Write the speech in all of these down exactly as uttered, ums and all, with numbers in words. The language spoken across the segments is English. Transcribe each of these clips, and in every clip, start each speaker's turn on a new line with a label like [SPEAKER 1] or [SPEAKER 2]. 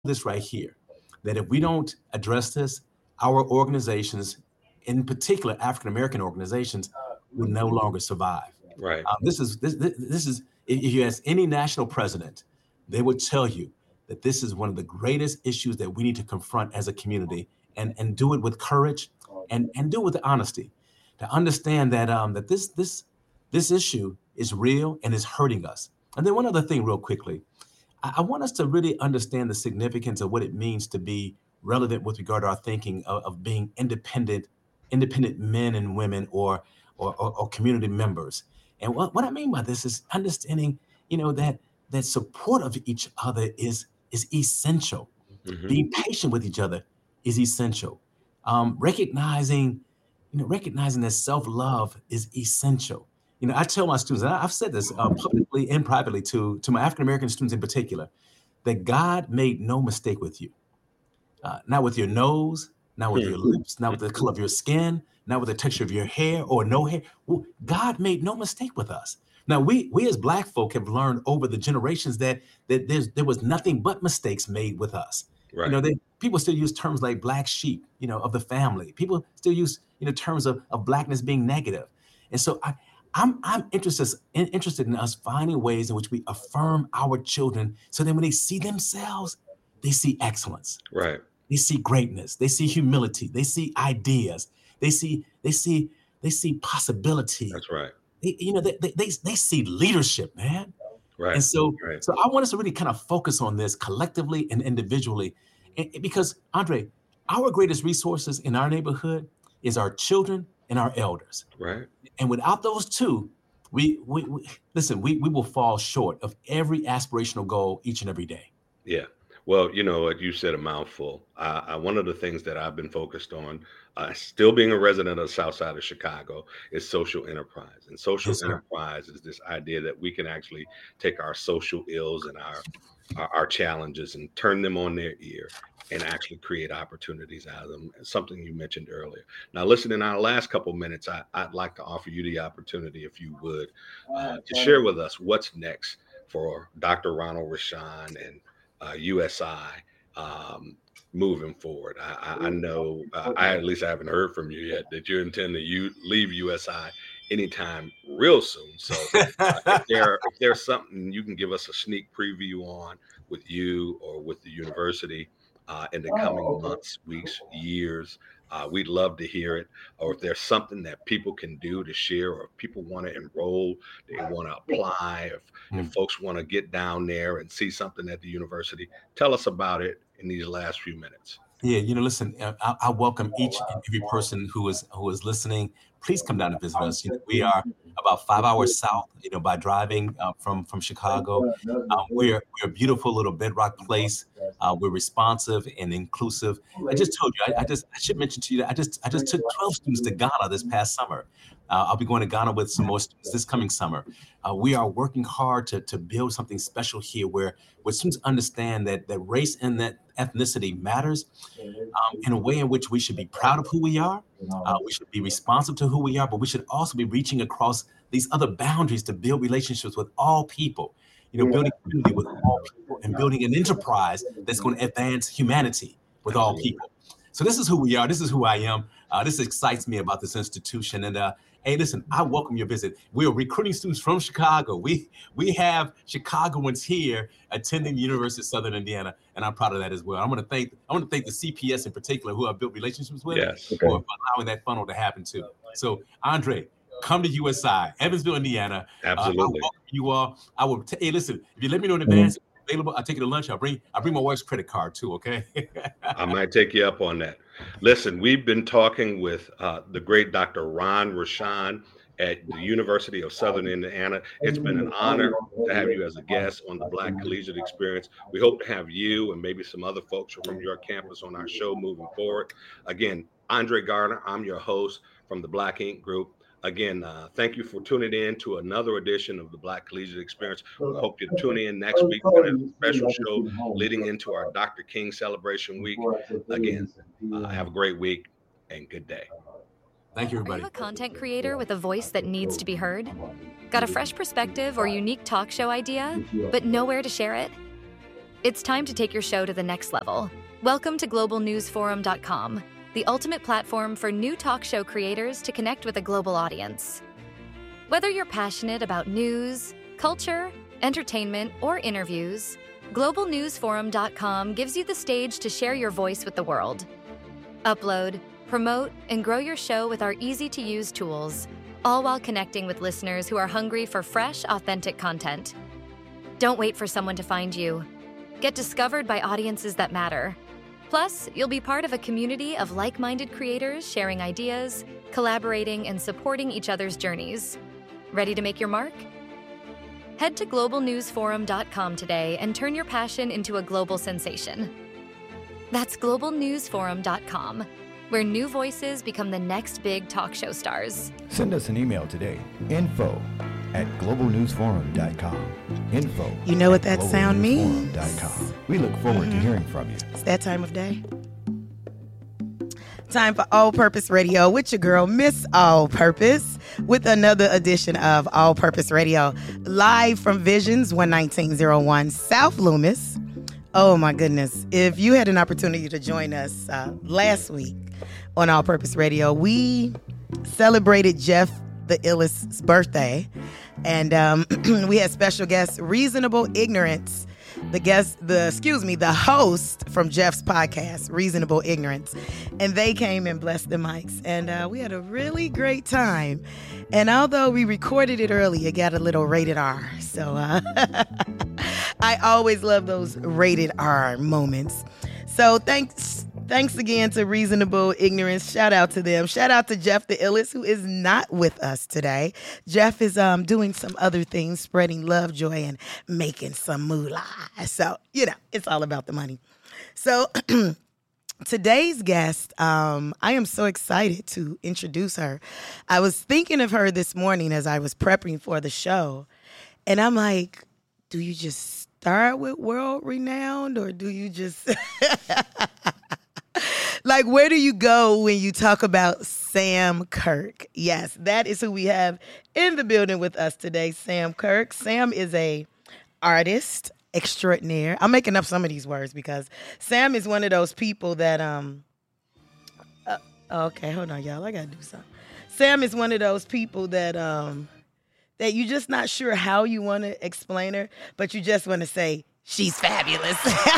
[SPEAKER 1] this right here, that if we don't address this, our organizations, in particular African American organizations, will no longer survive.
[SPEAKER 2] Right.
[SPEAKER 1] Um, this is this, this this is if you ask any national president, they would tell you that this is one of the greatest issues that we need to confront as a community, and and do it with courage, and and do it with honesty, to understand that um that this this this issue is real and is hurting us. And then one other thing, real quickly, I, I want us to really understand the significance of what it means to be relevant with regard to our thinking of, of being independent, independent men and women, or or, or, or community members. And what, what I mean by this is understanding, you know, that that support of each other is is essential.
[SPEAKER 2] Hmm.
[SPEAKER 1] Being patient with each other is essential. Um, recognizing, you know, recognizing that self-love is essential. You know, I tell my students, and I- I've said this uh, publicly and privately to to my African American students in particular, that God made no mistake with you. Uh, not with your nose, not with your lips, not with the color of your skin, not with the texture of your hair or no hair. Well, God made no mistake with us. Now we we as Black folk have learned over the generations that that there's there was nothing but mistakes made with us. You
[SPEAKER 2] Right.
[SPEAKER 1] know, they people still use terms like black sheep, you know, of the family. People still use, you know, terms of, of blackness being negative. And so I I'm I'm interested in, interested in us finding ways in which we affirm our children so that when they see themselves, they see excellence.
[SPEAKER 2] Right.
[SPEAKER 1] They see greatness. They see humility. They see ideas. They see they see they see possibility.
[SPEAKER 2] That's right.
[SPEAKER 1] They, you know, they, they they they see leadership, man.
[SPEAKER 2] Right.
[SPEAKER 1] And so
[SPEAKER 2] Right.
[SPEAKER 1] so I want us to really kind of focus on this collectively and individually, and, and because Andre, our greatest resources in our neighborhood is our children and our elders.
[SPEAKER 2] Right.
[SPEAKER 1] And without those two, we we, we listen. We we will fall short of every aspirational goal each and every day.
[SPEAKER 2] Yeah. Well, you know what you said, a mouthful. Uh, uh, one of the things that I've been focused on, uh, still being a resident of the South Side of Chicago, is social enterprise. And social
[SPEAKER 1] Yes, sir.
[SPEAKER 2] enterprise is this idea that we can actually take our social ills and our our, our challenges and turn them on their ear and actually create opportunities out of them. Something you mentioned earlier. Now, listen, in our last couple minutes, I, I'd like to offer you the opportunity, if you would, uh, to share with us what's next for Doctor Ronald Rashan and uh, U S I um, moving forward. I, I, I know, uh, I at least I haven't heard from you yet that you intend to you, leave U S I anytime real soon. So uh, if there if there's something you can give us a sneak preview on with you or with the university uh, in the coming months, weeks, years, uh, we'd love to hear it. Or if there's something that people can do to share, or if people want to enroll, they want to apply, if if
[SPEAKER 1] Mm.
[SPEAKER 2] folks want to get down there and see something at the university, tell us about it in these last few minutes.
[SPEAKER 1] Yeah, you know, listen, uh, I, I welcome each and every person who is who is listening. Please come down and visit us. You know, we are about five hours south, you know, by driving uh, from from Chicago. Um, we're we're a beautiful little bedrock place. Uh, we're responsive and inclusive. I just told you, I, I just I should mention to you that I just I just took twelve students to Ghana this past summer. Uh, I'll be going to Ghana with some more students this coming summer. Uh, we are working hard to to build something special here, where where students understand that that race and that ethnicity matters, um, in a way in which we should be proud of who we are. Uh, we should be responsive to who we are, but we should also be reaching across these other boundaries to build relationships with all people. You know, building community with all people and building an enterprise that's going to advance humanity with all
[SPEAKER 2] Absolutely.
[SPEAKER 1] people. So this is who we are. This is who I am. Uh, this excites me about this institution. And uh, hey, listen, I welcome your visit. We are recruiting students from Chicago. We we have Chicagoans here attending the University of Southern Indiana, and I'm proud of that as well. I want to thank I want to thank the C P S in particular, who I've built relationships with,
[SPEAKER 2] Yes.
[SPEAKER 1] for allowing that funnel to happen too. So Andre, come to U S I, Evansville, Indiana. Uh, I
[SPEAKER 2] Absolutely.
[SPEAKER 1] welcome you all. I will. T- hey, listen, if you let me know in advance, available, I'll take you to lunch. I'll bring I will bring my wife's credit card too. Okay.
[SPEAKER 2] I might take you up on that. Listen, we've been talking with uh, the great Doctor Ron Rashan at the University of Southern Indiana. It's been an honor to have you as a guest on the Black Collegiate Experience. We hope to have you and maybe some other folks from your campus on our show moving forward. Again, Andre Gardner, I'm your host from the Black Ink Group. Again, uh, thank you for tuning in to another edition of the Black Collegiate Experience. We hope you tune in next week. We're going to have a special show leading into our Doctor King celebration week. Again, uh, have a great week and good day.
[SPEAKER 1] Thank you,
[SPEAKER 3] Are
[SPEAKER 1] everybody.
[SPEAKER 3] you a content creator with a voice that needs to be heard? Got a fresh perspective or unique talk show idea, but nowhere to share it? It's time to take your show to the next level. Welcome to global news forum dot com, the ultimate platform for new talk show creators to connect with a global audience. Whether you're passionate about news, culture, entertainment, or interviews, global news forum dot com gives you the stage to share your voice with the world. Upload, promote, and grow your show with our easy-to-use tools, all while connecting with listeners who are hungry for fresh, authentic content. Don't wait for someone to find you. Get discovered by audiences that matter. Plus, you'll be part of a community of like-minded creators sharing ideas, collaborating, and supporting each other's journeys. Ready to make your mark? Head to global news forum dot com today and turn your passion into a global sensation. That's global news forum dot com, where new voices become the next big talk show stars.
[SPEAKER 4] Send us an email today, info at global news forum dot com. Info.
[SPEAKER 5] You know what that sound means?
[SPEAKER 4] We look forward mm-hmm. to hearing from you.
[SPEAKER 5] It's that time of day. Time for All Purpose Radio with your girl, Miss All Purpose, with another edition of All Purpose Radio, live from Visions one nineteen oh one South Loomis. Oh my goodness. If you had an opportunity to join us uh, last week on All Purpose Radio, we celebrated Jeff the Illest's birthday. And um, we had special guest, Reasonable Ignorance, the guest, the, excuse me, the host from Jeff's podcast, Reasonable Ignorance. And they came and blessed the mics. And uh, we had a really great time. And although we recorded it early, it got a little rated R. So uh, I always love those rated R moments. So thanks thanks again to Reasonable Ignorance. Shout out to them. Shout out to Jeff the Illest, who is not with us today. Jeff is um doing some other things, spreading love, joy, and making some moolah. So, you know, it's all about the money. So today's guest, um, I am so excited to introduce her. I was thinking of her this morning as I was prepping for the show, and I'm like, do you just start with world renowned, or do you just like, where do you go when you talk about Sam Kirk? Yes, that is who we have in the building with us today, Sam Kirk. Sam is a artist extraordinaire. I'm making up some of these words because Sam is one of those people that um uh, okay, hold on, y'all. I gotta do something. Sam is one of those people that um that you're just not sure how you want to explain her, but you just want to say, she's fabulous.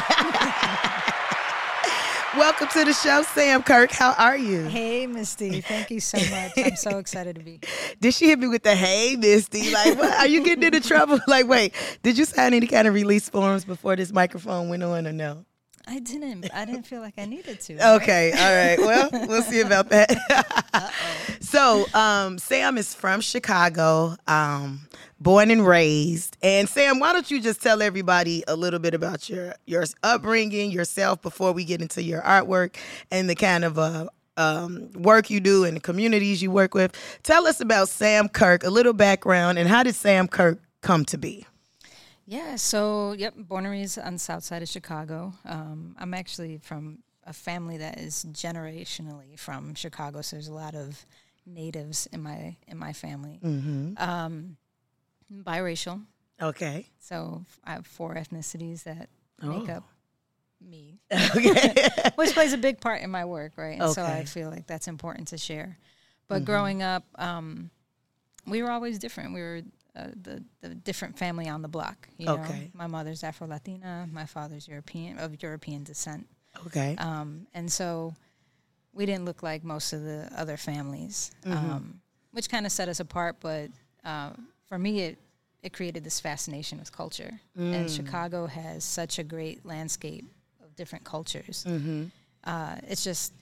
[SPEAKER 5] Welcome to the show, Sam Kirk. How are you?
[SPEAKER 6] Hey, Misty. Thank you so much. I'm so excited to be here.
[SPEAKER 5] Did she hit me with the, hey, Misty? Like, what? Are you getting into trouble? Like, wait, did you sign any kind of release forms before this microphone went on, or no?
[SPEAKER 6] I didn't. I didn't feel like I needed to.
[SPEAKER 5] Okay. All right. Well, we'll see about that.
[SPEAKER 6] Uh-oh.
[SPEAKER 5] So, um, Sam is from Chicago, um, born and raised. And Sam, why don't you just tell everybody a little bit about your, your upbringing, yourself, before we get into your artwork and the kind of uh, um, work you do and the communities you work with. Tell us about Sam Kirk, a little background, and how did Sam Kirk come to be?
[SPEAKER 6] Yeah, so, yep, born and raised on the south side of Chicago. Um, I'm actually from a family that is generationally from Chicago, so there's a lot of natives in my in my family.
[SPEAKER 5] Mm-hmm.
[SPEAKER 6] Um, biracial.
[SPEAKER 5] Okay.
[SPEAKER 6] So I have four ethnicities that
[SPEAKER 5] oh.
[SPEAKER 6] make up me,
[SPEAKER 5] okay.
[SPEAKER 6] which plays a big part in my work, right? And
[SPEAKER 5] okay.
[SPEAKER 6] so I feel like that's important to share. But
[SPEAKER 5] mm-hmm.
[SPEAKER 6] growing up, um, we were always different. We were Uh, the the different family on the block. You know?
[SPEAKER 5] Okay.
[SPEAKER 6] My mother's Afro-Latina. My father's European, of European descent.
[SPEAKER 5] Okay.
[SPEAKER 6] Um, and so we didn't look like most of the other families,
[SPEAKER 5] Mm-hmm.
[SPEAKER 6] um, which kind of set us apart. But uh, for me, it, it created this fascination with culture.
[SPEAKER 5] Mm.
[SPEAKER 6] And Chicago has such a great landscape of different cultures.
[SPEAKER 5] Mm-hmm.
[SPEAKER 6] Uh, it's just,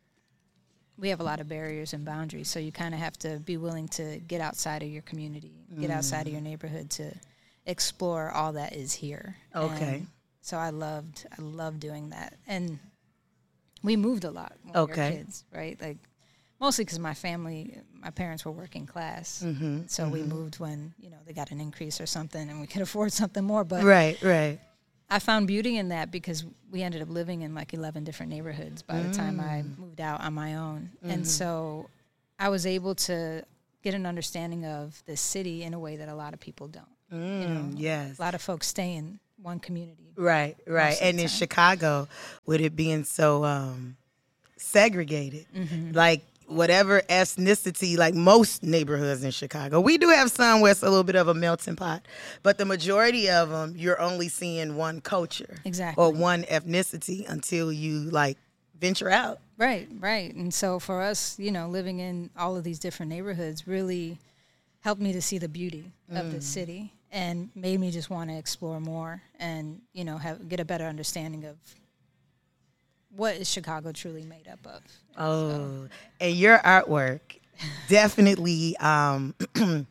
[SPEAKER 6] we have a lot of barriers and boundaries, so you kind of have to be willing to get outside of your community, mm. get outside of your neighborhood to explore all that is here.
[SPEAKER 5] Okay.
[SPEAKER 6] And so I loved, I loved doing that, and we moved a lot when
[SPEAKER 5] okay.
[SPEAKER 6] we were kids, right? Like mostly because my family, my parents were working class,
[SPEAKER 5] mm-hmm.
[SPEAKER 6] so
[SPEAKER 5] mm-hmm.
[SPEAKER 6] we moved when you know they got an increase or something, and we could afford something more. But
[SPEAKER 5] right, right.
[SPEAKER 6] I found beauty in that because we ended up living in like eleven different neighborhoods by the time I moved out on my own. Mm-hmm. And so I was able to get an understanding of the city in a way that a lot of people don't.
[SPEAKER 5] Mm,
[SPEAKER 6] you know?
[SPEAKER 5] yes.
[SPEAKER 6] A lot of folks stay in one community.
[SPEAKER 5] Right, right. And in Chicago, with it being so um, segregated, mm-hmm. like whatever ethnicity, like most neighborhoods in Chicago, we do have some where it's a little bit of a melting pot, but the majority of them, you're only seeing one culture,
[SPEAKER 6] exactly,
[SPEAKER 5] or one ethnicity until you like venture out.
[SPEAKER 6] Right, right. And so for us, you know, living in all of these different neighborhoods really helped me to see the beauty mm. of the city. And made me just want to explore more and, you know, have get a better understanding of what is Chicago truly made up of.
[SPEAKER 5] Oh,
[SPEAKER 6] so.
[SPEAKER 5] And your artwork definitely, um, it,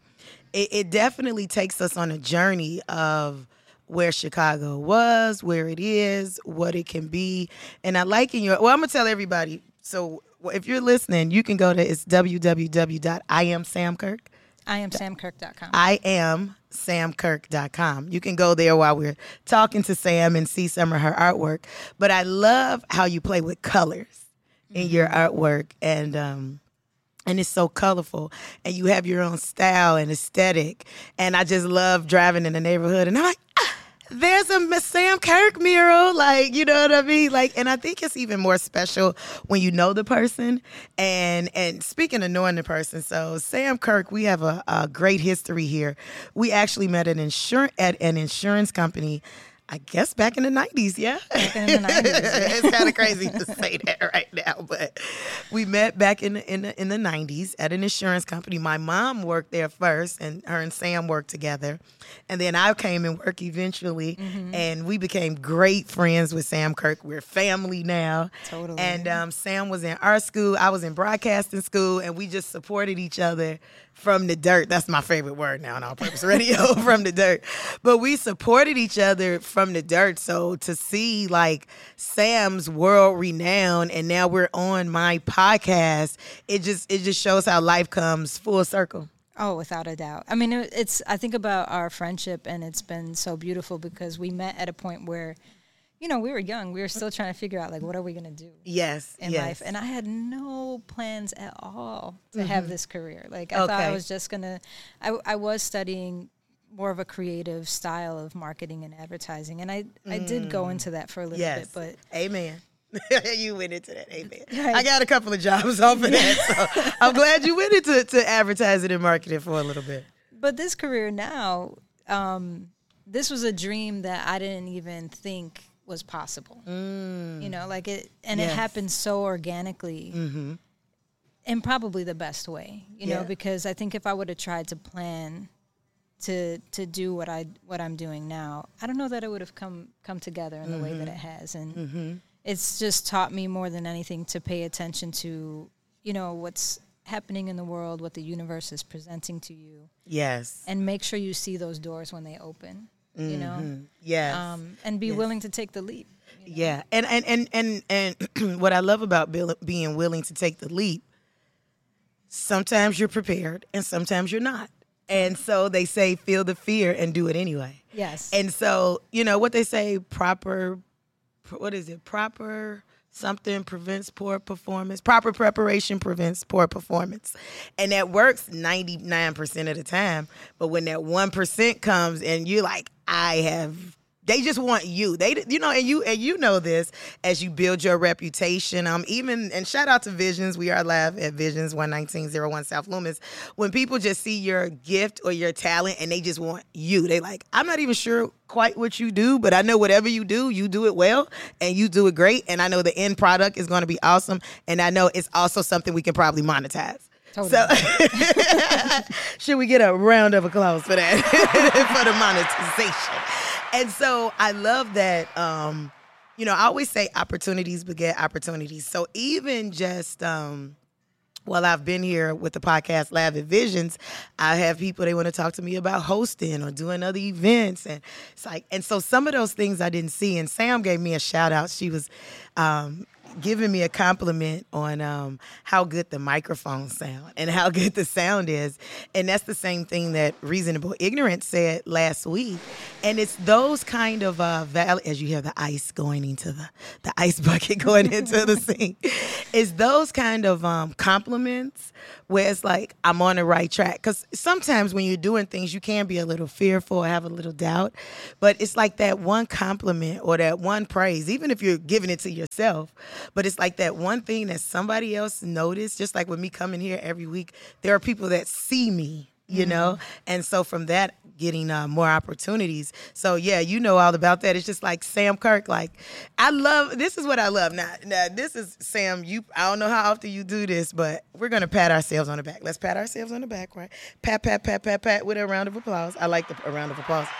[SPEAKER 5] it definitely takes us on a journey of where Chicago was, where it is, what it can be. And I like in your, well, I'm going to tell everybody. So if you're listening, you can go to, it's w w w dot i am sam kirk.
[SPEAKER 6] I am sam kirk dot com.
[SPEAKER 5] I am sam kirk dot com. You can go there while we're talking to Sam and see some of her artwork. But I love how you play with colors in mm-hmm. your artwork, and um, and it's so colorful, and you have your own style and aesthetic. And I just love driving in the neighborhood, and I'm like, ah, there's a Sam Kirk mural, like, you know what I mean? Like, and I think it's even more special when you know the person. And and speaking of knowing the person, so Sam Kirk, we have a, a great history here. We actually met an insur- at an insurance company, I guess back in the nineties, yeah?
[SPEAKER 6] Back in the nineties.
[SPEAKER 5] It's kind of crazy to say that right now, but we met back in the, in the, in the nineties at an insurance company. My mom worked there first, and her and Sam worked together. And then I came and worked eventually, mm-hmm. and we became great friends with Sam Kirk. We're family now.
[SPEAKER 6] Totally.
[SPEAKER 5] And um, Sam was in art school. I was in broadcasting school, and we just supported each other from the dirt. That's my favorite word now on All Purpose Radio, from the dirt. But we supported each other from the dirt. So to see like Sam's world renowned, and now we're on my podcast, it just it just shows how life comes full circle.
[SPEAKER 6] Oh, without a doubt. I mean, it, it's I think about our friendship, and it's been so beautiful because we met at a point where, you know, we were young. We were still trying to figure out, like, what are we going to do
[SPEAKER 5] yes,
[SPEAKER 6] in
[SPEAKER 5] yes.
[SPEAKER 6] life? And I had no plans at all to mm-hmm. have this career. Like, I
[SPEAKER 5] okay.
[SPEAKER 6] thought I was just going to I, – I was studying more of a creative style of marketing and advertising. And I, mm. I did go into that for a little
[SPEAKER 5] yes.
[SPEAKER 6] bit. But
[SPEAKER 5] amen. You went into that. Amen.
[SPEAKER 6] Right.
[SPEAKER 5] I got a couple of jobs off of that. So I'm glad you went into to advertising and marketing for a little bit.
[SPEAKER 6] But this career now, um, this was a dream that I didn't even think was possible. Mm. You know, like it, and yes. it happened so organically, mm-hmm. in probably the best way. You yeah. know, because I think if I would have tried to plan to to do what I what I'm doing now, I don't know that it would have come come together in mm-hmm. the way that it has. And mm-hmm. it's just taught me more than anything to pay attention to, you know, what's happening in the world, what the universe is presenting to you.
[SPEAKER 5] Yes.
[SPEAKER 6] And make sure you see those doors when they open. You know,
[SPEAKER 5] mm-hmm. yes,
[SPEAKER 6] um, and be
[SPEAKER 5] yes.
[SPEAKER 6] willing to take the leap. You know?
[SPEAKER 5] Yeah, and and and and and what I love about being willing to take the leap, sometimes you're prepared and sometimes you're not, and so they say feel the fear and do it anyway.
[SPEAKER 6] Yes,
[SPEAKER 5] and so you know what they say: proper, what is it? Proper something prevents poor performance. Proper preparation prevents poor performance. And that works ninety-nine percent of the time. But when that one percent comes and you're like, I have, they just want you. They, you know, and you and you know this as you build your reputation. Um, even, and shout out to Visions. We are live at Visions, one nineteen oh one South Loomis. When people just see your gift or your talent and they just want you, they like, I'm not even sure quite what you do, but I know whatever you do, you do it well and you do it great. And I know the end product is going to be awesome. And I know it's also something we can probably monetize. Totally. So should we get a round of applause for that, for the monetization? And so I love that, um, you know, I always say opportunities beget opportunities. So even just, um, well, I've been here with the podcast Lab at Visions, I have people, they want to talk to me about hosting or doing other events. And it's like, and so some of those things I didn't see. And Sam gave me a shout out. She was um, giving me a compliment on um, how good the microphones sound and how good the sound is. And that's the same thing that Reasonable Ignorance said last week. And it's those kind of, uh, val- as you hear the ice going into the, the ice bucket going into the sink. It's those kind of um, compliments where it's like, I'm on the right track. Because sometimes when you're doing things, you can be a little fearful or have a little doubt. But it's like that one compliment or that one praise, even if you're giving it to yourself. But it's like that one thing that somebody else noticed, just like with me coming here every week, there are people that see me. You know, mm-hmm. and so from that, getting uh, more opportunities. So yeah, you know all about that. It's just like Sam Kirk. Like, I love. This is what I love. Now, now this is Sam. You, I don't know how often you do this, but we're gonna pat ourselves on the back. Let's pat ourselves on the back, right? Pat, pat, pat, pat, pat, with a round of applause. I like the a round of applause.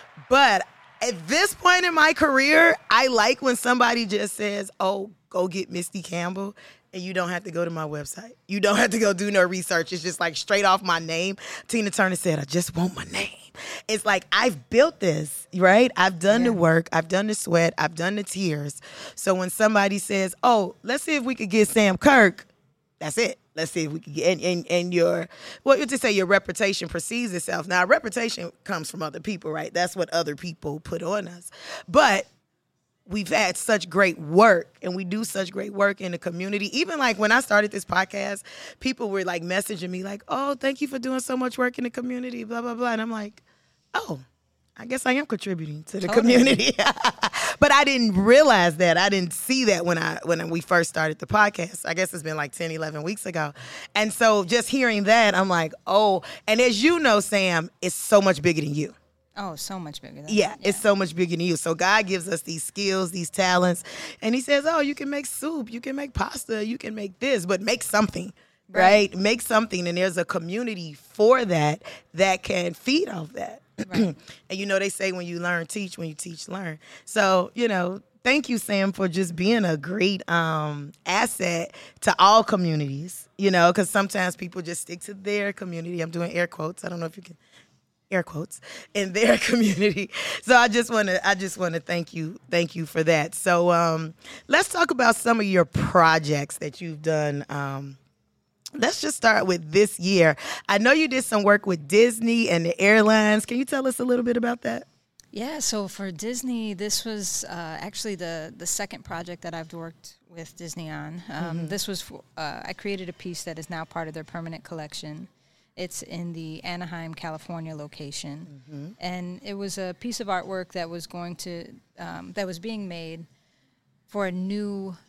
[SPEAKER 5] But at this point in my career, I like when somebody just says, "Oh, go get Misty Campbell." And you don't have to go to my website. You don't have to go do no research. It's just like straight off my name. Tina Turner said, I just want my name. It's like, I've built this, right? I've done yeah. the work. I've done the sweat. I've done the tears. So when somebody says, oh, let's see if we could get Sam Kirk, that's it. Let's see if we can get, and, and, and your, well, you just say your reputation precedes itself. Now, reputation comes from other people, right? That's what other people put on us. But we've had such great work and we do such great work in the community. Even like when I started this podcast, people were like messaging me like, oh, thank you for doing so much work in the community, blah, blah, blah. And I'm like, oh, I guess I am contributing to the totally. community. But I didn't realize that. I didn't see that when I when we first started the podcast. I guess it's been like ten, eleven weeks ago. And so just hearing that, I'm like, oh, and as you know, Sam, it's so much bigger than you.
[SPEAKER 6] Oh, so much bigger than
[SPEAKER 5] yeah,
[SPEAKER 6] that.
[SPEAKER 5] Yeah, it's so much bigger than you. So God gives us these skills, these talents, and he says, oh, you can make soup, you can make pasta, you can make this, but make something, right? right? Make something, and there's a community for that that can feed off that. Right. And you know, they say when you learn, teach, when you teach, learn. So, you know, thank you, Sam, for just being a great um, asset to all communities, you know, because sometimes people just stick to their community. I'm doing air quotes. I don't know if you can. Air quotes in their community. So I just want to I just want to thank you thank you for that. So um, let's talk about some of your projects that you've done. Um, let's just start with this year. I know you did some work with Disney and the airlines. Can you tell us a little bit about that?
[SPEAKER 6] Yeah, so for Disney, this was uh, actually the, the second project that I've worked with Disney on. Um, mm-hmm. This was for, uh, I created a piece that is now part of their permanent collection. It's in the Anaheim, California location. Mm-hmm. And it was a piece of artwork that was going to, um, that was being made for a new,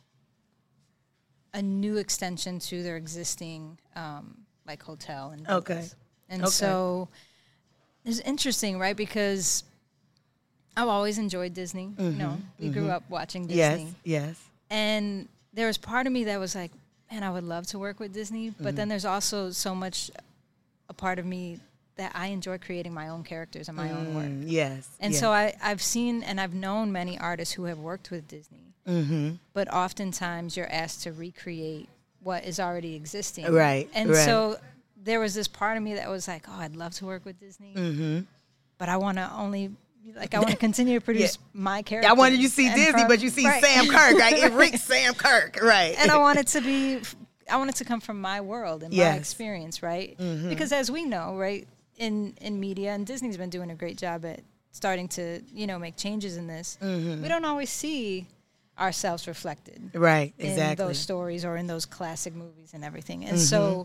[SPEAKER 6] a new extension to their existing, um, like, hotel. And
[SPEAKER 5] okay.
[SPEAKER 6] And
[SPEAKER 5] okay.
[SPEAKER 6] so it's interesting, right? Because I've always enjoyed Disney. Mm-hmm. You know, we mm-hmm. grew up watching Disney.
[SPEAKER 5] Yes, yes.
[SPEAKER 6] And there was part of me that was like, man, I would love to work with Disney. But mm-hmm. then there's also so much a part of me that I enjoy creating my own characters and my mm, own work.
[SPEAKER 5] Yes.
[SPEAKER 6] And
[SPEAKER 5] yes.
[SPEAKER 6] so I, I've seen and I've known many artists who have worked with Disney. Mm-hmm. But oftentimes you're asked to recreate what is already existing.
[SPEAKER 5] Right.
[SPEAKER 6] And
[SPEAKER 5] right.
[SPEAKER 6] so there was this part of me that was like, oh, I'd love to work with Disney. Mm-hmm. But I want to only, like, I want to continue to produce yeah. my characters.
[SPEAKER 5] I wanted you to see and Disney,
[SPEAKER 6] from,
[SPEAKER 5] but you see
[SPEAKER 6] right.
[SPEAKER 5] Sam Kirk, right? It reeks Sam Kirk, right.
[SPEAKER 6] And I want it to be... I want it to come from my world and
[SPEAKER 5] yes.
[SPEAKER 6] my experience, right?
[SPEAKER 5] Mm-hmm.
[SPEAKER 6] Because as we know, right, in, in media, and Disney's been doing a great job at starting to, you know, make changes in this, mm-hmm. we don't always see ourselves reflected.
[SPEAKER 5] Right, exactly.
[SPEAKER 6] In those stories or in those classic movies and everything. And mm-hmm. so,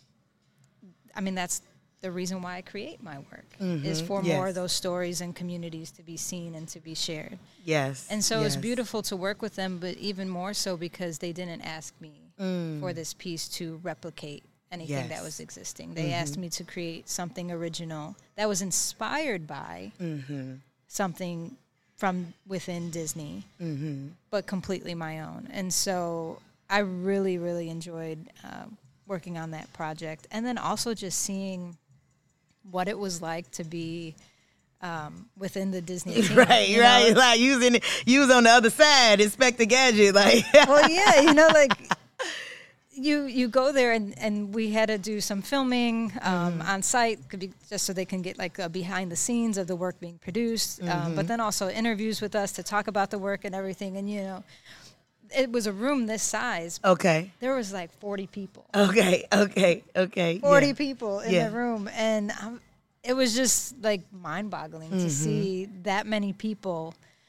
[SPEAKER 6] I mean, that's the reason why I create my work, mm-hmm. is for yes. more of those stories and communities to be seen and to be shared.
[SPEAKER 5] Yes.
[SPEAKER 6] And so
[SPEAKER 5] yes.
[SPEAKER 6] it's beautiful to work with them, but even more so because they didn't ask me Mm. for this piece to replicate anything yes. that was existing. They mm-hmm. asked me to create something original that was inspired by mm-hmm. something from within Disney, mm-hmm. but completely my own. And so I really, really enjoyed uh, working on that project. And then also just seeing what it was like to be Um, within the Disney team.
[SPEAKER 5] Right,
[SPEAKER 6] you
[SPEAKER 5] right.
[SPEAKER 6] know?
[SPEAKER 5] Like using you was on the other side, Inspector Gadget. Like,
[SPEAKER 6] well, yeah, you know, like you you go there and, and we had to do some filming um, mm. on site, could be just so they can get like a behind the scenes of the work being produced, mm-hmm. um, but then also interviews with us to talk about the work and everything. And you know, it was a room this size.
[SPEAKER 5] Okay.
[SPEAKER 6] There was like forty people.
[SPEAKER 5] Okay, okay, okay.
[SPEAKER 6] Forty
[SPEAKER 5] yeah.
[SPEAKER 6] people in
[SPEAKER 5] yeah.
[SPEAKER 6] the room, and I'm, it was just like mind-boggling mm-hmm. to see that many people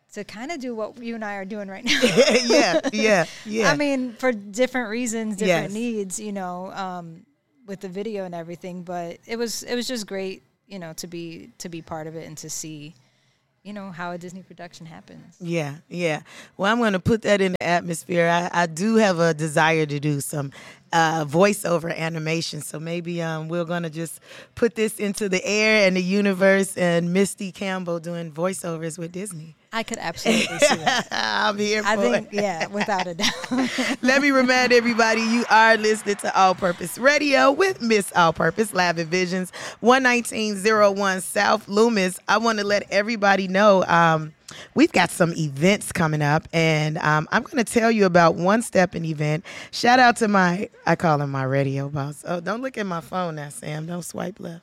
[SPEAKER 6] to kind of do what you and I are doing right now.
[SPEAKER 5] yeah, yeah, yeah.
[SPEAKER 6] I mean, for different reasons, different
[SPEAKER 5] Yes.
[SPEAKER 6] needs, you know, um, with the video and everything. But it was it was just great, you know, to be to be part of it and to see, you know, how a Disney production happens.
[SPEAKER 5] Yeah, yeah. Well, I'm going to put that in the atmosphere. I, I do have a desire to do some uh, voiceover animation, so maybe um, we're going to just put this into the air and the universe, and Misty Campbell doing voiceovers with Disney.
[SPEAKER 6] I could absolutely see that.
[SPEAKER 5] I'm here for
[SPEAKER 6] I think,
[SPEAKER 5] it.
[SPEAKER 6] yeah, without a doubt.
[SPEAKER 5] Let me remind everybody you are listening to All Purpose Radio with Miss All Purpose, Live at Visions, one nineteen oh one South Loomis. I want to let everybody know um, we've got some events coming up, and um, I'm going to tell you about One Stepping event. Shout out to my, I call him my radio boss. Oh, don't look at my phone now, Sam. Don't swipe left.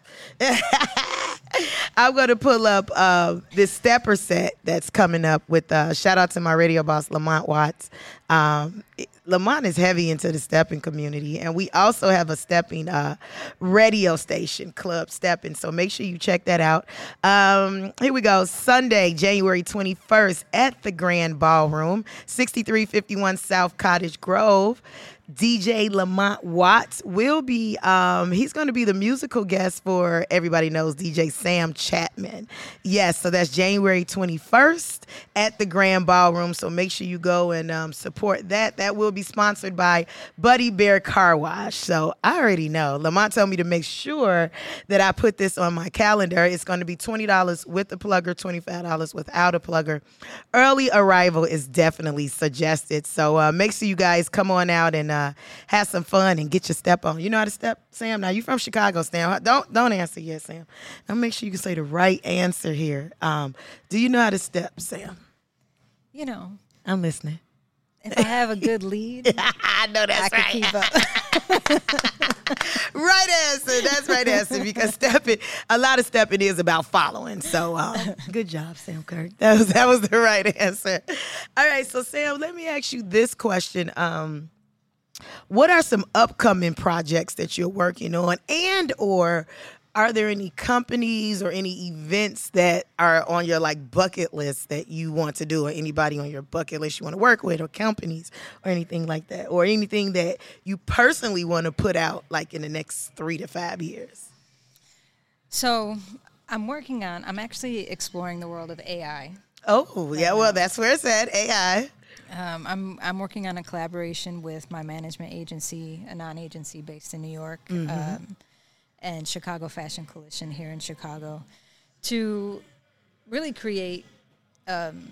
[SPEAKER 5] I'm going to pull up uh, this stepper set that's coming up with, uh, shout out to my radio boss, Lamont Watts. Um, it, Lamont is heavy into the stepping community, and we also have a stepping uh, radio station, Club Stepping, so make sure you check that out. Um, here we go, Sunday, January twenty-first at the Grand Ballroom, sixty-three fifty-one South Cottage Grove. D J Lamont Watts will be, um, he's going to be the musical guest for, everybody knows, D J Sam Chapman. Yes, so that's January twenty-first at the Grand Ballroom, so make sure you go and um, support that. That will be sponsored by Buddy Bear Car Wash. So I already know. Lamont told me to make sure that I put this on my calendar. It's going to be twenty dollars with a plugger, twenty-five dollars without a plugger. Early arrival is definitely suggested, so uh, make sure you guys come on out and uh, have some fun and get your step on. You know how to step, Sam? Now, you from Chicago, Sam. Don't don't answer yet, Sam. Now make sure you can say the right answer here. Um, do you know how to step, Sam?
[SPEAKER 6] You know,
[SPEAKER 5] I'm listening.
[SPEAKER 6] if I have a good lead,
[SPEAKER 5] I know that's
[SPEAKER 6] I can
[SPEAKER 5] right.
[SPEAKER 6] keep up.
[SPEAKER 5] Right answer. That's right answer, because stepping, a lot of stepping is about following. So um, good job, Sam Kirk. That was that was the right answer. All right, so Sam, let me ask you this question. Um, what are some upcoming projects that you're working on, and or are there any companies or any events that are on your like bucket list that you want to do, or anybody on your bucket list you want to work with, or companies or anything like that, or anything that you personally want to put out like in the next three to five years?
[SPEAKER 6] So I'm working on, I'm actually exploring the world of A I.
[SPEAKER 5] Oh, yeah, well, that's where it's at, A I.
[SPEAKER 6] Um, I'm I'm working on a collaboration with my management agency, a non-agency based in New York, mm-hmm. um, and Chicago Fashion Coalition here in Chicago, to really create um,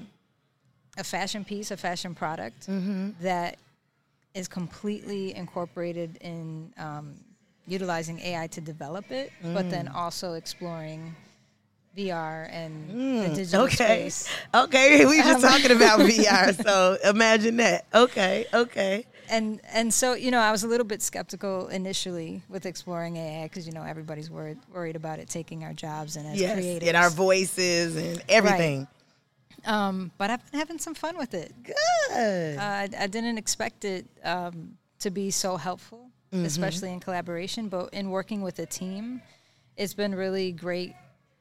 [SPEAKER 6] a fashion piece, a fashion product mm-hmm. that is completely incorporated in um, utilizing A I to develop it, mm. but then also exploring V R and mm, the digital
[SPEAKER 5] okay.
[SPEAKER 6] space.
[SPEAKER 5] Okay, we just
[SPEAKER 6] Um,
[SPEAKER 5] talking about V R, so imagine that. Okay, okay.
[SPEAKER 6] And and so, you know, I was a little bit skeptical initially with exploring A I because, you know, everybody's worried worried about it taking our jobs and as
[SPEAKER 5] yes,
[SPEAKER 6] creators.
[SPEAKER 5] and our voices and everything.
[SPEAKER 6] Right. Um, but I've been having some fun with it.
[SPEAKER 5] Good.
[SPEAKER 6] Uh, I, I didn't expect it um, to be so helpful, mm-hmm. especially in collaboration. But in working with a team, it's been really great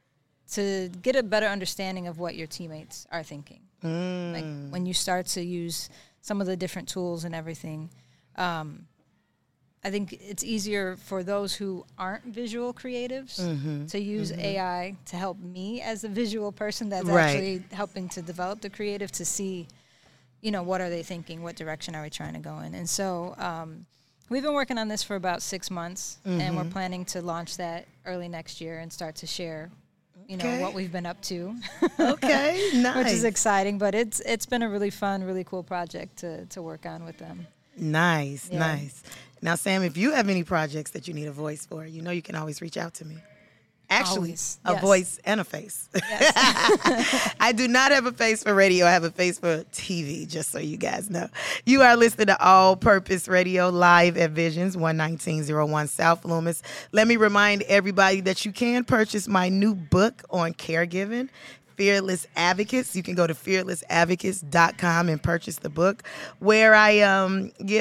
[SPEAKER 6] to get a better understanding of what your teammates are thinking. Mm. Like when you start to use some of the different tools and everything, um, I think it's easier for those who aren't visual creatives mm-hmm. to use mm-hmm. A I to help me as a visual person that's right. actually helping to develop the creative to see, you know, what are they thinking? What direction are we trying to go in? And so um, we've been working on this for about six months, mm-hmm. and we're planning to launch that early next year and start to share you know, okay. what we've been up to.
[SPEAKER 5] Okay, nice.
[SPEAKER 6] Which is exciting, but it's it's been a really fun, really cool project to, to work on with them.
[SPEAKER 5] Nice,
[SPEAKER 6] yeah.
[SPEAKER 5] nice. Now, Sam, if you have any projects that you need a voice for, you know you can always reach out to me. Actually,
[SPEAKER 6] always.
[SPEAKER 5] a
[SPEAKER 6] yes.
[SPEAKER 5] voice and a face.
[SPEAKER 6] Yes.
[SPEAKER 5] I do not have a face for radio. I have a face for T V, just so you guys know. You are listening to All Purpose Radio live at Visions, one nineteen oh one South Loomis. Let me remind everybody that you can purchase my new book on caregiving, Fearless Advocates. You can go to fearless advocates dot com and purchase the book, where I um, give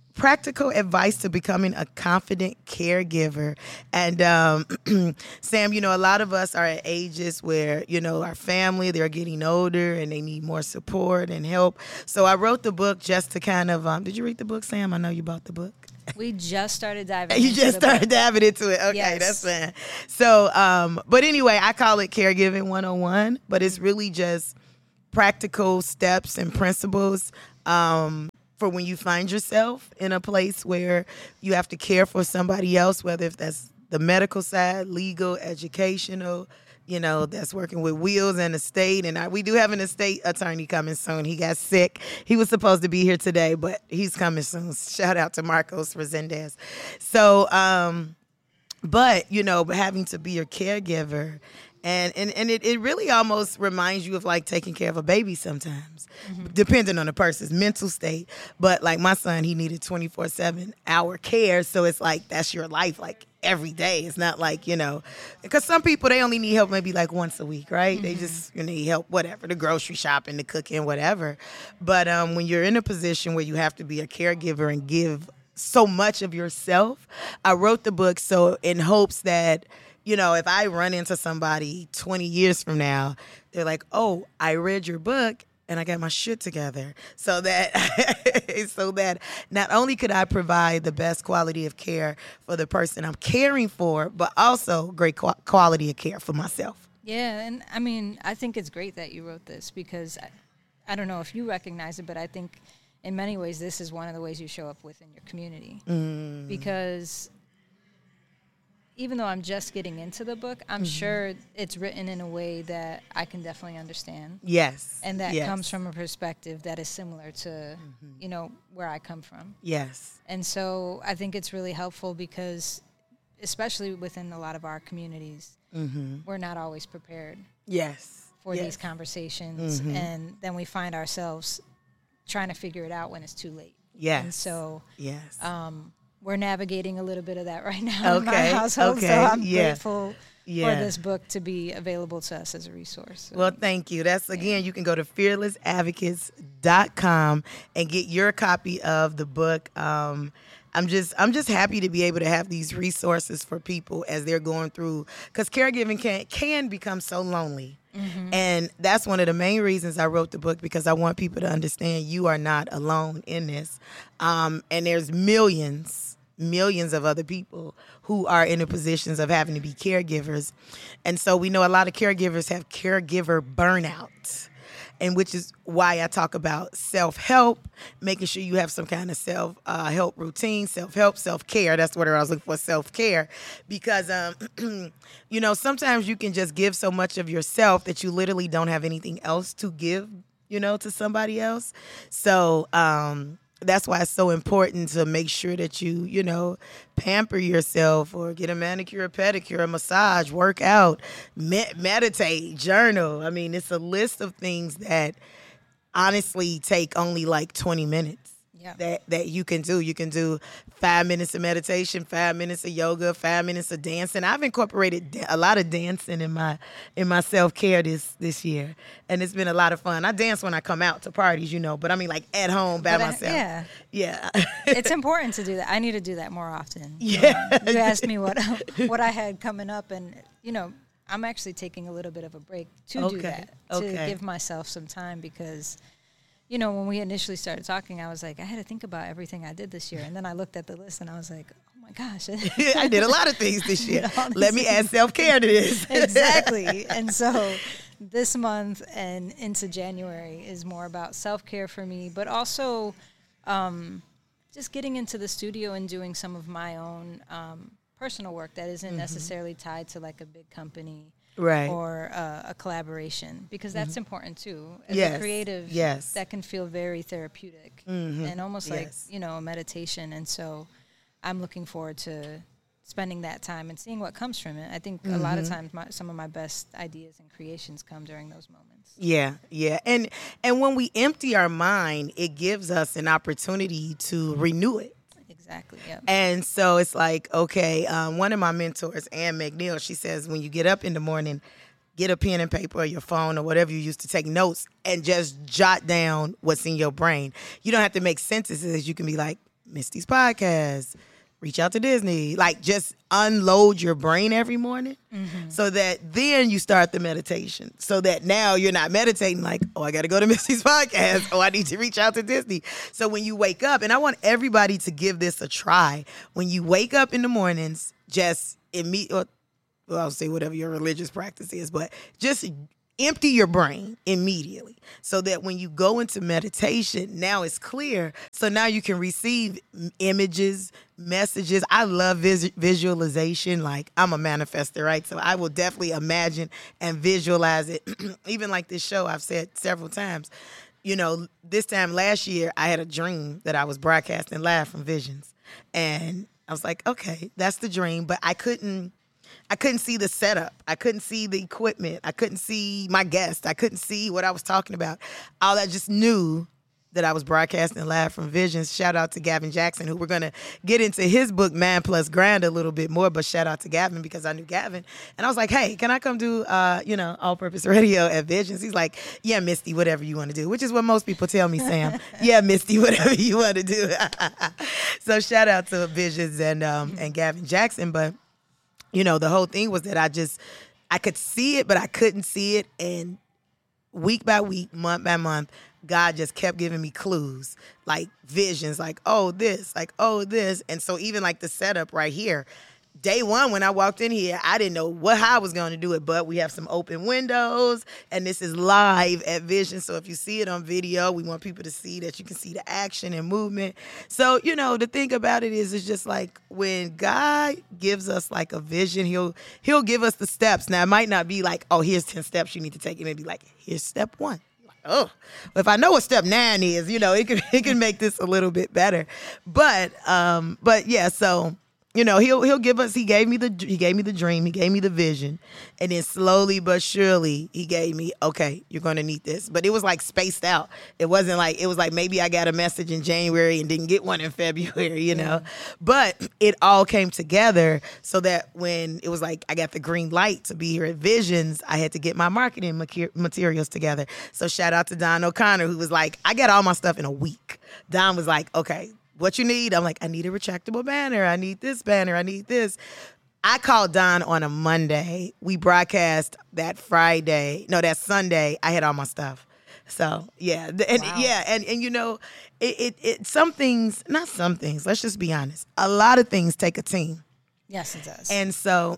[SPEAKER 5] practical advice to becoming a confident caregiver. And um, Sam, you know, a lot of us are at ages where, you know, our family, they're getting older and they need more support and help. So I wrote the book just to kind of, um, did you read the book, Sam? I know you bought the book.
[SPEAKER 6] We just started diving
[SPEAKER 5] You
[SPEAKER 6] into
[SPEAKER 5] just
[SPEAKER 6] the
[SPEAKER 5] started
[SPEAKER 6] book.
[SPEAKER 5] diving into it. Okay,
[SPEAKER 6] Yes.
[SPEAKER 5] that's fine. So, um, but anyway, I call it Caregiving one oh one, but it's really just practical steps and principles um, for when you find yourself in a place where you have to care for somebody else, whether if that's the medical side, legal, educational, you know, that's working with wills and estate. And I, we do have an estate attorney coming soon. He got sick. He was supposed to be here today, but he's coming soon. Shout out to Marcos Resendez. So, um, but, you know, having to be your caregiver, and and, and it, it really almost reminds you of like taking care of a baby sometimes, mm-hmm. depending on the person's mental state. But like my son, he needed twenty-four seven hour care. So it's like, that's your life, like every day. It's not like, you know, because some people, they only need help maybe like once a week, right? Mm-hmm. They just you need help, whatever, the grocery shopping, the cooking, whatever. But um, when you're in a position where you have to be a caregiver and give so much of yourself, I wrote the book so in hopes that, you know, if I run into somebody twenty years from now, they're like, oh, I read your book and I got my shit together. So that so that not only could I provide the best quality of care for the person I'm caring for, but also great qu- quality of care for myself.
[SPEAKER 6] Yeah, and I mean, I think it's great that you wrote this because I, I don't know if you recognize it, but I think in many ways this is one of the ways you show up within your community. Mm. Because even though I'm just getting into the book, I'm mm-hmm. sure it's written in a way that I can definitely understand.
[SPEAKER 5] Yes.
[SPEAKER 6] And that
[SPEAKER 5] yes.
[SPEAKER 6] comes from a perspective that is similar to, mm-hmm. you know, where I come from.
[SPEAKER 5] Yes.
[SPEAKER 6] And so I think it's really helpful because, especially within a lot of our communities, mm-hmm. we're not always prepared.
[SPEAKER 5] Yes.
[SPEAKER 6] For
[SPEAKER 5] yes.
[SPEAKER 6] these conversations. Mm-hmm. And then we find ourselves trying to figure it out when it's too late.
[SPEAKER 5] Yes.
[SPEAKER 6] And so,
[SPEAKER 5] yes.
[SPEAKER 6] Um, we're navigating a little bit of that right now
[SPEAKER 5] okay.
[SPEAKER 6] in my household,
[SPEAKER 5] okay.
[SPEAKER 6] so I'm
[SPEAKER 5] yeah.
[SPEAKER 6] grateful
[SPEAKER 5] yeah.
[SPEAKER 6] for this book to be available to us as a resource. So,
[SPEAKER 5] well, thank you. That's, again, you can go to fearless advocates dot com and get your copy of the book. Um, I'm just I'm just happy to be able to have these resources for people as they're going through, because caregiving can can become so lonely. Mm-hmm. And that's one of the main reasons I wrote the book, because I want people to understand you are not alone in this. Um, and there's millions, millions of other people who are in the positions of having to be caregivers. And so we know a lot of caregivers have caregiver burnout, and which is why I talk about self-help, making sure you have some kind of self-help uh, routine, self-help, self-care. That's what I was looking for, self-care. Because, um, you know, sometimes you can just give so much of yourself that you literally don't have anything else to give, you know, to somebody else. So um, that's why it's so important to make sure that you, you know, pamper yourself, or get a manicure, a pedicure, a massage, work out, med- meditate, journal. I mean, it's a list of things that honestly take only like twenty minutes. Yeah. That that you can do. You can do five minutes of meditation, five minutes of yoga, five minutes of dancing. I've incorporated da- a lot of dancing in my in my self-care this this year, and it's been a lot of fun. I dance when I come out to parties, you know, but I mean like at home by
[SPEAKER 6] but
[SPEAKER 5] myself.
[SPEAKER 6] I, yeah,
[SPEAKER 5] yeah.
[SPEAKER 6] It's important to do that. I need to do that more often.
[SPEAKER 5] Yeah.
[SPEAKER 6] Um, you asked me what what I had coming up, and you know, I'm actually taking a little bit of a break to
[SPEAKER 5] okay.
[SPEAKER 6] do that, to
[SPEAKER 5] okay.
[SPEAKER 6] give myself some time, because, you know, when we initially started talking, I was like, I had to think about everything I did this year. And then I looked at the list and I was like, oh my gosh.
[SPEAKER 5] I did a lot of things this year. Let me add self-care to this.
[SPEAKER 6] Exactly. And so this month and into January is more about self-care for me, but also um, just getting into the studio and doing some of my own um, personal work that isn't mm-hmm. necessarily tied to like a big company.
[SPEAKER 5] Right.
[SPEAKER 6] Or uh, a collaboration, because that's mm-hmm. important too. As
[SPEAKER 5] yes.
[SPEAKER 6] a creative,
[SPEAKER 5] yes.
[SPEAKER 6] that can feel very therapeutic mm-hmm. and almost yes. like, you know, a meditation. And so I'm looking forward to spending that time and seeing what comes from it. I think mm-hmm. a lot of times my, some of my best ideas and creations come during those moments.
[SPEAKER 5] Yeah, yeah. And and when we empty our mind, it gives us an opportunity to renew it.
[SPEAKER 6] Exactly, yeah.
[SPEAKER 5] And so it's like, okay, um, one of my mentors, Ann McNeil, she says, when you get up in the morning, get a pen and paper or your phone or whatever you use to take notes, and just jot down what's in your brain. You don't have to make sentences. You can be like, Misty's podcast, reach out to Disney. Like, just unload your brain every morning mm-hmm. so that then you start the meditation. So that now you're not meditating like, oh, I got to go to Misty's podcast. Oh, I need to reach out to Disney. So when you wake up, and I want everybody to give this a try. When you wake up in the mornings, just immediately, well, I'll say whatever your religious practice is, but just empty your brain immediately so that when you go into meditation, now it's clear. So now you can receive images, messages. I love vis- visualization. Like, I'm a manifester, right? So I will definitely imagine and visualize it. Even like this show, I've said several times, you know, this time last year, I had a dream that I was broadcasting live from Visions. And I was like, okay, that's the dream. But I couldn't, I couldn't see the setup. I couldn't see the equipment. I couldn't see my guest. I couldn't see what I was talking about. All I just knew that I was broadcasting live from Visions. Shout out to Gavin Jackson, who we're going to get into his book, Man Plus Grind, a little bit more. But shout out to Gavin because I knew Gavin. And I was like, hey, can I come do, uh, you know, all-purpose radio at Visions? He's like, yeah, Misty, whatever you want to do, which is what most people tell me, Sam. Yeah, Misty, whatever you want to do. So shout out to Visions and um, and Gavin Jackson. But you know, the whole thing was that I just, I could see it, but I couldn't see it. And week by week, month by month, God just kept giving me clues, like visions, like, oh, this, like, oh, this. And so even like the setup right here, day one, when I walked in here, I didn't know what how I was going to do it, but we have some open windows, and this is live at Vision. So if you see it on video, we want people to see that you can see the action and movement. So, you know, the thing about it is, it's just like when God gives us like a vision, he'll he'll give us the steps. Now, it might not be like, oh, here's ten steps you need to take. It may be like, here's step one. Oh, if I know what step nine is, you know, it can it can make this a little bit better. But um, but yeah, so you know, he'll he'll give us. He gave me the he gave me the dream. He gave me the vision, and then slowly but surely he gave me, okay, you're gonna need this. But it was like spaced out. It wasn't like it was like maybe I got a message in January and didn't get one in February, you know. But it all came together so that when it was like I got the green light to be here at Visions, I had to get my marketing materials together. So shout out to Don O'Connor, who was like, I got all my stuff in a week. Don was like, okay, what you need? I'm like, I need a retractable banner. I need this banner. I need this. I called Don on a Monday. We broadcast that Friday. No, that Sunday. I had all my stuff. So yeah, and wow. yeah, and and you know, it, it it some things, not some things. Let's just be honest. A lot of things take a team.
[SPEAKER 6] Yes, it does.
[SPEAKER 5] And so.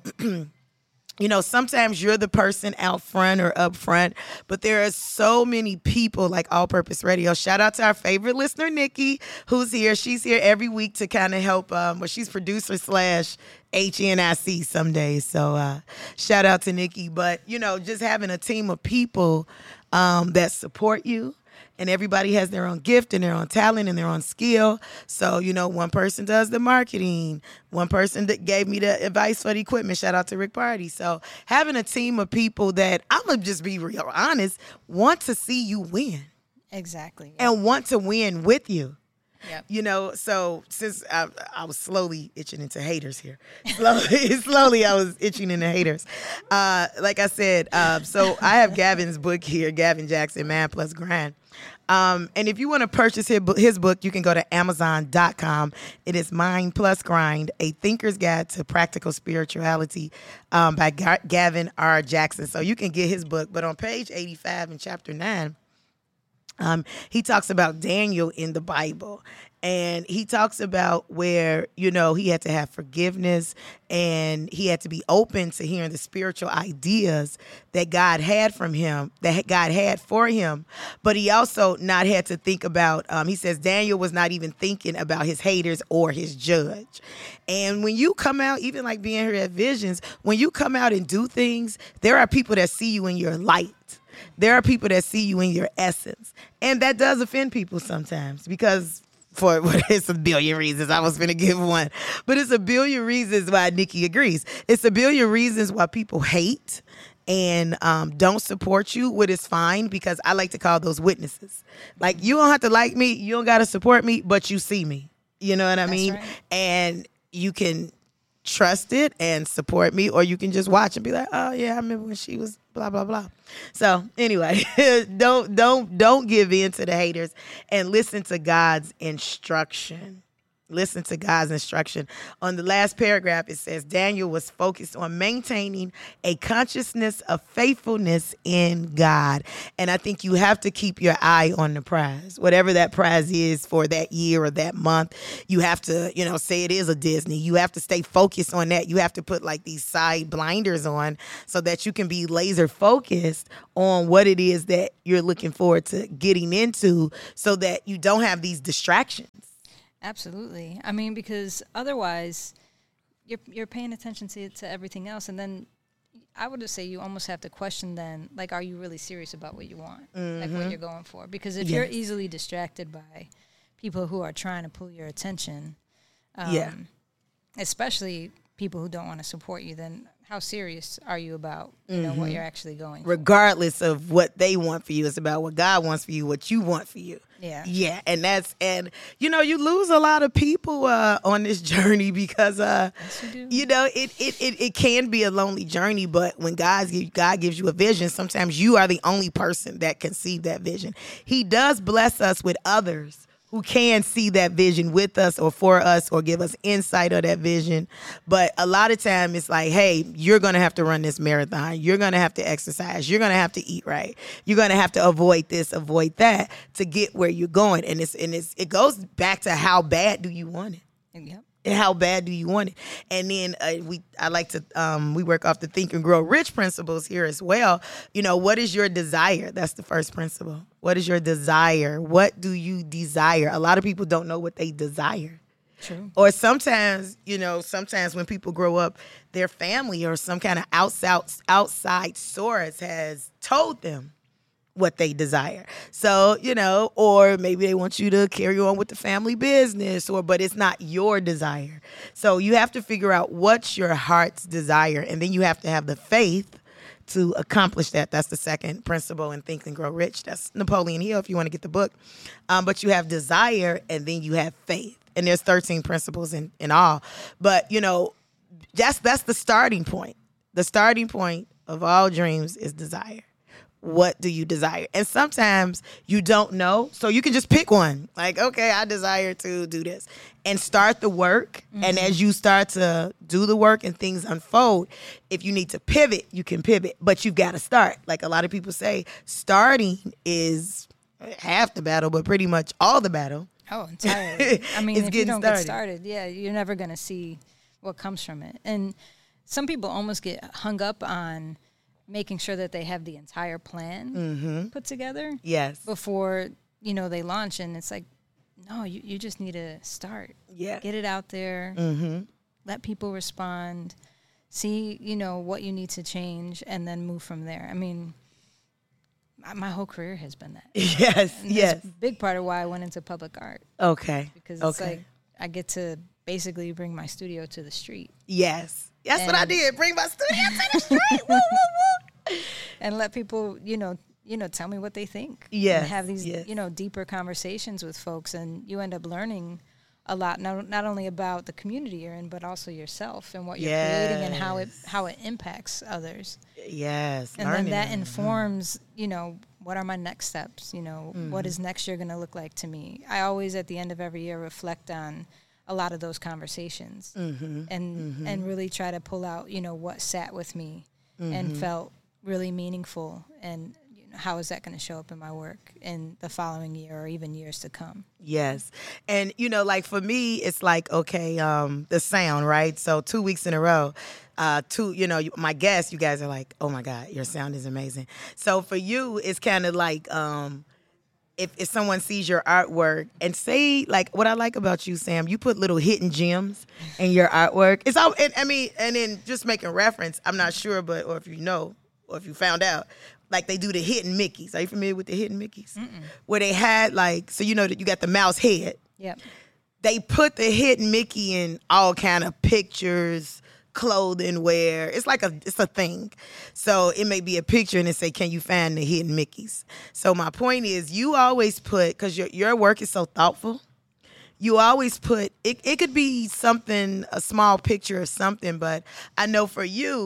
[SPEAKER 5] You know, sometimes you're the person out front or up front, but there are so many people like All Purpose Radio. Shout out to our favorite listener, Nikki, who's here. She's here every week to kind of help. Um, well, she's producer slash H N I C some days. So uh, shout out to Nikki. But, you know, just having a team of people um, that support you. And everybody has their own gift and their own talent and their own skill. So, you know, one person does the marketing. One person that gave me the advice for the equipment. Shout out to Rick Party. So having a team of people that, I'm going to just be real honest, want to see you win.
[SPEAKER 6] Exactly.
[SPEAKER 5] Yeah. And want to win with you.
[SPEAKER 6] Yep.
[SPEAKER 5] You know, so since I, I was slowly itching into haters here, slowly, slowly I was itching into haters. Uh, like I said, uh, so I have Gavin's book here, Gavin Jackson, Man Plus Grind. Um, and if you want to purchase his, his book, you can go to amazon dot com. It is Mind Plus Grind, A Thinker's Guide to Practical Spirituality um, by Ga- Gavin R. Jackson. So you can get his book. But on page eighty-five in chapter nine, Um, he talks about Daniel in the Bible, and he talks about where, you know, he had to have forgiveness and he had to be open to hearing the spiritual ideas that God had from him, that God had for him. But he also not had to think about, um, he says Daniel was not even thinking about his haters or his judge. And when you come out, even like being here at Visions, when you come out and do things, there are people that see you in your light. There are people that see you in your essence. And that does offend people sometimes because for well, it's a billion reasons. I was going to give one. But it's a billion reasons why Nikki agrees. It's a billion reasons why people hate and um, don't support you, what is fine, because I like to call those witnesses. Like, you don't have to like me. You don't got to support me, but you see me. You know what I
[SPEAKER 6] That's
[SPEAKER 5] mean?
[SPEAKER 6] right. And
[SPEAKER 5] you can trust it and support me, or you can just watch and be like, oh yeah, I remember when she was blah blah blah. So anyway, don't don't don't give in to the haters and listen to God's instruction. Listen to God's instruction. On the last paragraph, it says Daniel was focused on maintaining a consciousness of faithfulness in God. And I think you have to keep your eye on the prize, whatever that prize is for that year or that month. You have to, you know, say it is a Disney. You have to stay focused on that. You have to put like these side blinders on so that you can be laser focused on what it is that you're looking forward to getting into so that you don't have these distractions.
[SPEAKER 6] Absolutely. I mean, because otherwise you're you're paying attention to to everything else, and then I would just say you almost have to question then, like, are you really serious about what you want, mm-hmm. like what you're going for? Because if yes. you're easily distracted by people who are trying to pull your attention, um, yeah, especially people who don't want to support you, then how serious are you about, you know, mm-hmm. what you're actually going for?
[SPEAKER 5] Regardless of what they want for you, it's about what God wants for you, what you want for you.
[SPEAKER 6] Yeah.
[SPEAKER 5] Yeah. And that's, and, you know, you lose a lot of people uh, on this journey because, uh,
[SPEAKER 6] yes, you do.
[SPEAKER 5] you know, it, it, it, it can be a lonely journey, but when God, God gives you a vision, sometimes you are the only person that can see that vision. He does bless us with others who can see that vision with us or for us or give us insight of that vision. But a lot of time it's like, hey, you're going to have to run this marathon. You're going to have to exercise. You're going to have to eat right. You're going to have to avoid this, avoid that to get where you're going. And it's and it's it goes back to how bad do you want it?
[SPEAKER 6] Yep.
[SPEAKER 5] And how bad do you want it? And then uh, we, I like to, um, we work off the Think and Grow Rich principles here as well. You know, what is your desire? That's the first principle. What is your desire? What do you desire? A lot of people don't know what they desire.
[SPEAKER 6] True.
[SPEAKER 5] Or sometimes, you know, sometimes when people grow up, their family or some kind of outside outside source has told them what they desire. So, you know, or maybe they want you to carry on with the family business, or but it's not your desire. So you have to figure out what's your heart's desire, and then you have to have the faith to accomplish that. That's the second principle in Think and Grow Rich. That's Napoleon Hill if you want to get the book. Um, but you have desire, and then you have faith. And there's thirteen principles in, in all. But, you know, that's that's the starting point. The starting point of all dreams is desire. What do you desire? And sometimes you don't know, so you can just pick one. Like, okay, I desire to do this. And start the work. Mm-hmm. And as you start to do the work and things unfold, if you need to pivot, you can pivot. But you've got to start. Like a lot of people say, starting is half the battle, but pretty much all the battle.
[SPEAKER 6] Oh, entirely. I mean, if you don't
[SPEAKER 5] started.
[SPEAKER 6] get started, yeah, you're never going to see what comes from it. And some people almost get hung up on making sure that they have the entire plan mm-hmm. put together.
[SPEAKER 5] Yes.
[SPEAKER 6] Before, you know, they launch. And it's like, no, you, you just need to start.
[SPEAKER 5] Yeah.
[SPEAKER 6] Get it out there.
[SPEAKER 5] Mm-hmm.
[SPEAKER 6] Let people respond. See, you know, what you need to change and then move from there. I mean, my, my whole career has been that.
[SPEAKER 5] Yes,
[SPEAKER 6] and
[SPEAKER 5] yes.
[SPEAKER 6] That's a big part of why I went into public art.
[SPEAKER 5] Okay.
[SPEAKER 6] Because it's
[SPEAKER 5] okay.
[SPEAKER 6] like I get to basically bring my studio to the street.
[SPEAKER 5] Yes. That's
[SPEAKER 6] and
[SPEAKER 5] what I did. Bring my studio to the street. Woo, woo, woo.
[SPEAKER 6] And let people, you know, you know, tell me what they think.
[SPEAKER 5] Yes.
[SPEAKER 6] And have these,
[SPEAKER 5] yes.
[SPEAKER 6] you know, deeper conversations with folks, and you end up learning a lot, not not only about the community you're in, but also yourself and what you're
[SPEAKER 5] yes.
[SPEAKER 6] creating and how it how it impacts others.
[SPEAKER 5] Yes.
[SPEAKER 6] And
[SPEAKER 5] learning.
[SPEAKER 6] then that informs, mm-hmm. you know, what are my next steps? You know,
[SPEAKER 5] mm-hmm.
[SPEAKER 6] what is next year going to look like to me? I always, at the end of every year, reflect on a lot of those conversations
[SPEAKER 5] mm-hmm.
[SPEAKER 6] and
[SPEAKER 5] mm-hmm.
[SPEAKER 6] and really try to pull out, you know, what sat with me
[SPEAKER 5] mm-hmm.
[SPEAKER 6] and felt really meaningful, and you know, how is that going to show up in my work in the following year or even years to come.
[SPEAKER 5] Yes. And, you know, like for me, it's like, okay, um, the sound, right? So two weeks in a row, uh, two, you know, my guests, you guys are like, oh my God, your sound is amazing. So for you, it's kind of like, um, If, if someone sees your artwork and say, like, what I like about you, Sam, you put little hidden gems in your artwork. It's all, and, I mean, and then just making reference, I'm not sure, but, or if you know, or if you found out, like they do the hidden Mickeys. Are you familiar with the hidden Mickeys?
[SPEAKER 6] Mm-mm.
[SPEAKER 5] Where they had, like, so you know that you got the mouse head.
[SPEAKER 6] Yep.
[SPEAKER 5] They put the hidden Mickey in all kind of pictures, clothing, wear. It's like a, it's a thing. So it may be a picture and it say, can you find the hidden Mickeys? So my point is, you always put, because your, your work is so thoughtful, you always put, it, it could be something, a small picture or something, but I know for you,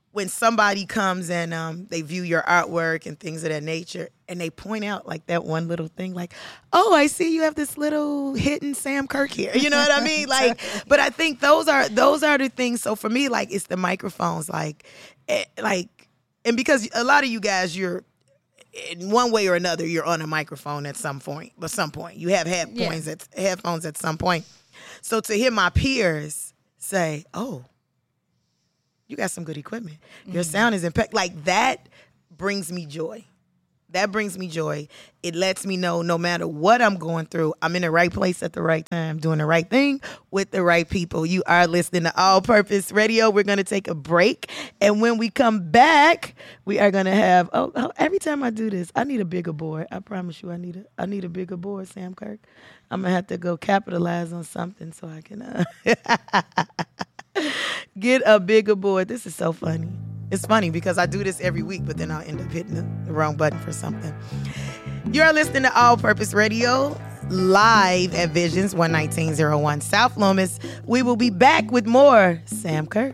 [SPEAKER 5] when somebody comes and um, they view your artwork and things of that nature, and they point out like that one little thing, like, oh, I see you have this little hidden Sam Kirk here. You know what I mean? Like, but I think those are those are the things. So for me, like, it's the microphones, like, eh, like, and because a lot of you guys, you're in one way or another, you're on a microphone at some point. At some point, you have headphones yeah. at headphones at some point. So to hear my peers say, oh, you got some good equipment. Your mm-hmm. sound is impeccable. Like, that brings me joy. That brings me joy. It lets me know no matter what I'm going through, I'm in the right place at the right time, doing the right thing with the right people. You are listening to All Purpose Radio. We're going to take a break. And when we come back, we are going to have, oh, oh, every time I do this, I need a bigger board. I promise you I need a, I need a bigger board, Sam Kirk. I'm going to have to go capitalize on something so I can uh, get a bigger board. This is so funny. It's funny because I do this every week, but then I'll end up hitting the, the wrong button for something. You're listening to All Purpose Radio, live at Visions, one nineteen oh one South Loomis. We will be back with more Sam Kirk.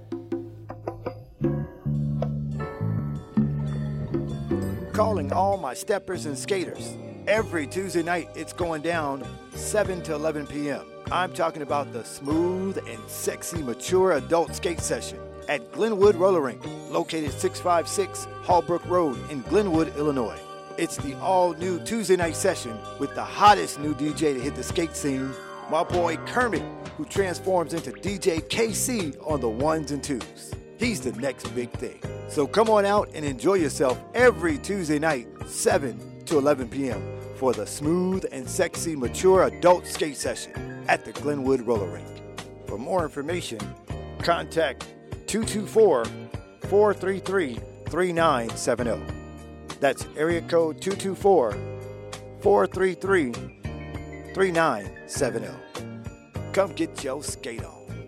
[SPEAKER 4] Calling all my steppers and skaters. Every Tuesday night, it's going down seven to eleven p.m. I'm talking about the smooth and sexy mature adult skate session at Glenwood Roller Rink, located six five six Hallbrook Road in Glenwood, Illinois. It's the all-new Tuesday night session with the hottest new D J to hit the skate scene, my boy Kermit, who transforms into D J K C on the ones and twos. He's the next big thing. So come on out and enjoy yourself every Tuesday night, seven to eleven p.m. for the smooth and sexy mature adult skate session at the Glenwood Roller Rink. For more information, contact two two four, four three three, three nine seven zero. That's area code two two four, four three three, three nine seven zero. Come get your skate on.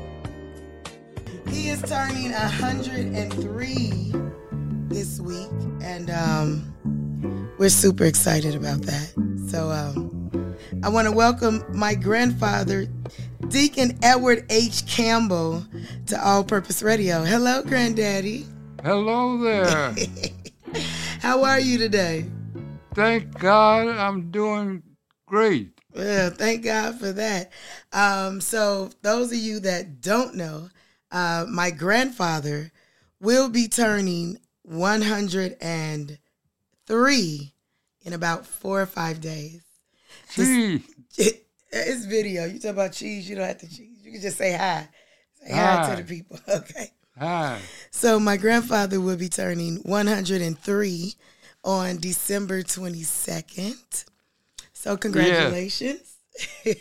[SPEAKER 5] He is turning one hundred three this week, and um, we're super excited about that. So um, I want to welcome my grandfather, Deacon Edward H. Campbell, to All Purpose Radio. Hello, Granddaddy.
[SPEAKER 7] Hello there.
[SPEAKER 5] How are you today?
[SPEAKER 7] Thank God I'm doing great.
[SPEAKER 5] Well, thank God for that. Um, so those of you that don't know, uh, my grandfather will be turning one hundred three in about four or five days.
[SPEAKER 7] Cheese.
[SPEAKER 5] It, it's video. You talk about cheese, you don't have to cheese. You can just say hi. Say hi, hi to the people. Okay.
[SPEAKER 7] Hi.
[SPEAKER 5] So my grandfather will be turning one hundred three on December twenty-second. So congratulations. Yeah.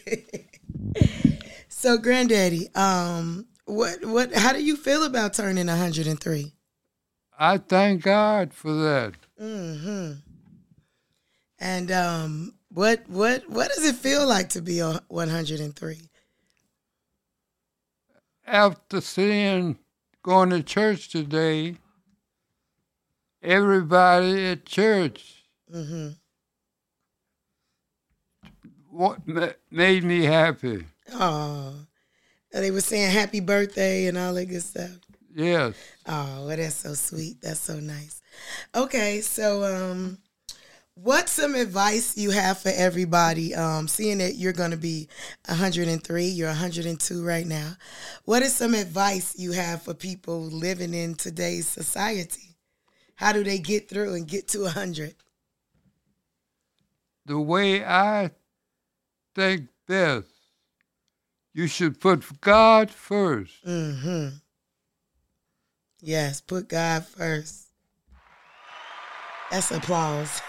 [SPEAKER 5] So Granddaddy, um, what what how do you feel about turning one hundred three?
[SPEAKER 7] I thank God for that.
[SPEAKER 5] Mm-hmm. And um, what what what does it feel like to be on one hundred three?
[SPEAKER 7] After seeing going to church today, everybody at church
[SPEAKER 5] mm-hmm.
[SPEAKER 7] what made me happy.
[SPEAKER 5] Oh, they were saying happy birthday and all that good stuff.
[SPEAKER 7] Yes.
[SPEAKER 5] Oh, well, that's so sweet. That's so nice. Okay, so um, what's some advice you have for everybody? Um, seeing that you're going to be one hundred three, you're one hundred two right now. What is some advice you have for people living in today's society? How do they get through and get to one hundred?
[SPEAKER 7] The way I think best, you should put God first.
[SPEAKER 5] Mm-hmm. Yes, put God first. That's applause.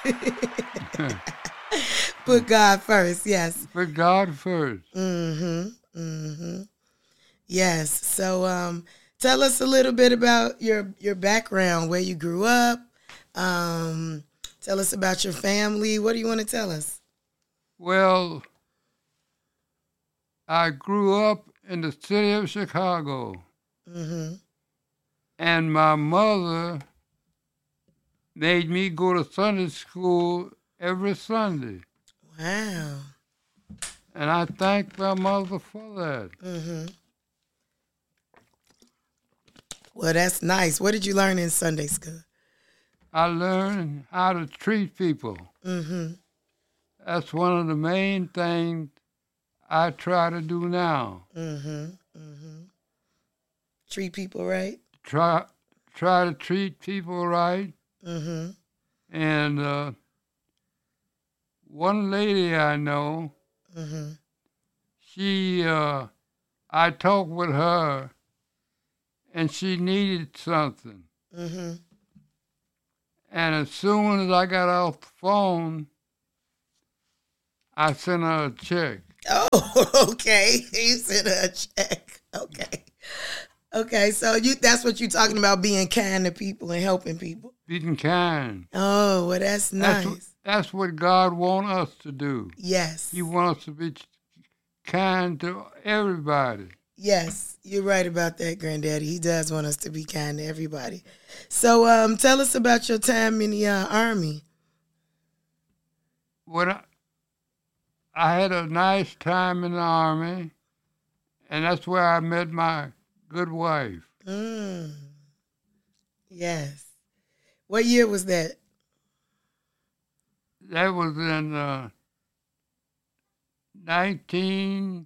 [SPEAKER 5] Put God first, yes.
[SPEAKER 7] Put God first.
[SPEAKER 5] Mm-hmm. Mm-hmm. Yes. So um, tell us a little bit about your, your background, where you grew up. Um, tell us about your family. What do you want to tell us?
[SPEAKER 7] Well, I grew up in the city of Chicago.
[SPEAKER 5] Mm-hmm.
[SPEAKER 7] And my mother made me go to Sunday school every Sunday.
[SPEAKER 5] Wow.
[SPEAKER 7] And I thank my mother for that.
[SPEAKER 5] Mm-hmm. Well, that's nice. What did you learn in Sunday school?
[SPEAKER 7] I learned how to treat people.
[SPEAKER 5] Mm-hmm.
[SPEAKER 7] That's one of the main things I try to do now.
[SPEAKER 5] Mm-hmm. Mm-hmm. Treat people right.
[SPEAKER 7] Try try to treat people right.
[SPEAKER 5] Mm-hmm.
[SPEAKER 7] And uh, one lady I know,
[SPEAKER 5] Mm-hmm.
[SPEAKER 7] she, uh, I talked with her, and she needed something.
[SPEAKER 5] Mm-hmm.
[SPEAKER 7] And as soon as I got off the phone, I sent her a check.
[SPEAKER 5] Oh, okay. You sent her a check. Okay. Okay, so you that's what you're talking about, being kind to people and helping people.
[SPEAKER 7] Being kind.
[SPEAKER 5] Oh, well, that's nice.
[SPEAKER 7] That's, that's what God wants us to do.
[SPEAKER 5] Yes.
[SPEAKER 7] He wants us to be kind to everybody.
[SPEAKER 5] Yes, you're right about that, Granddaddy. He does want us to be kind to everybody. So um, tell us about your time in the uh, Army.
[SPEAKER 7] When I, I had a nice time in the Army, and that's where I met my good wife.
[SPEAKER 5] Mm. Yes. What year was that?
[SPEAKER 7] That was in uh, nineteen.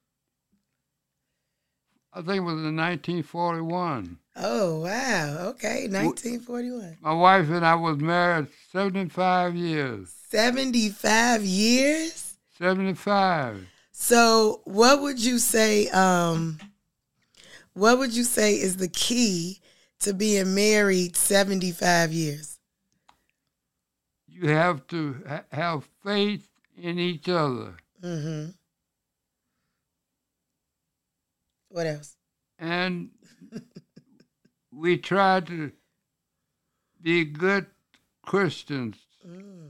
[SPEAKER 7] I think it was in nineteen forty-one.
[SPEAKER 5] Oh, wow. Okay, nineteen forty-one.
[SPEAKER 7] My wife and I was married seventy-five years.
[SPEAKER 5] seventy-five years?
[SPEAKER 7] seventy-five.
[SPEAKER 5] So what would you say, um, what would you say is the key to being married seventy-five years?
[SPEAKER 7] You have to ha- have faith in each other.
[SPEAKER 5] Mm-hmm. What else?
[SPEAKER 7] And we try to be good Christians.
[SPEAKER 5] Mm.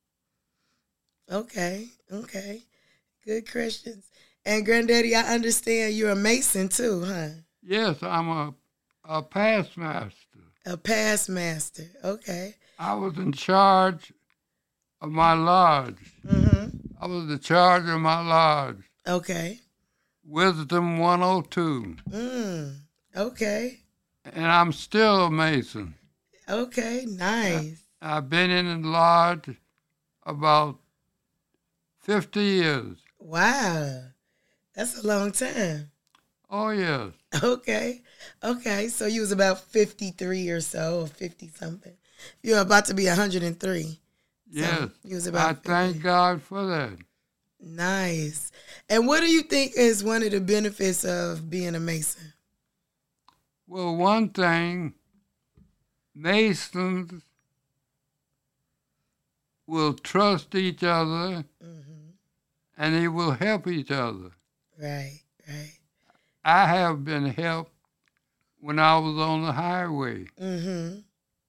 [SPEAKER 5] Okay, okay. Good Christians. And Granddaddy, I understand you're a Mason too, huh?
[SPEAKER 7] Yes, I'm a, a past master.
[SPEAKER 5] A past master. Okay.
[SPEAKER 7] I was in charge of my lodge.
[SPEAKER 5] Mm-hmm.
[SPEAKER 7] I was the charge of my lodge.
[SPEAKER 5] Okay.
[SPEAKER 7] Wisdom one oh two.
[SPEAKER 5] Mm. Okay.
[SPEAKER 7] And I'm still a Mason.
[SPEAKER 5] Okay, nice.
[SPEAKER 7] I, I've been in the lodge about fifty years.
[SPEAKER 5] Wow. That's a long time.
[SPEAKER 7] Oh, yes.
[SPEAKER 5] Okay. Okay. So you was about fifty-three or so, or fifty-something. You're about to be one hundred three.
[SPEAKER 7] Yes.
[SPEAKER 5] So you was about
[SPEAKER 7] I thank
[SPEAKER 5] fifty.
[SPEAKER 7] God for that.
[SPEAKER 5] Nice. And what do you think is one of the benefits of being a Mason?
[SPEAKER 7] Well, one thing, Masons will trust each other,
[SPEAKER 5] Mm-hmm.
[SPEAKER 7] and they will help each other.
[SPEAKER 5] Right, right.
[SPEAKER 7] I have been helped when I was on the highway.
[SPEAKER 5] Mm-hmm.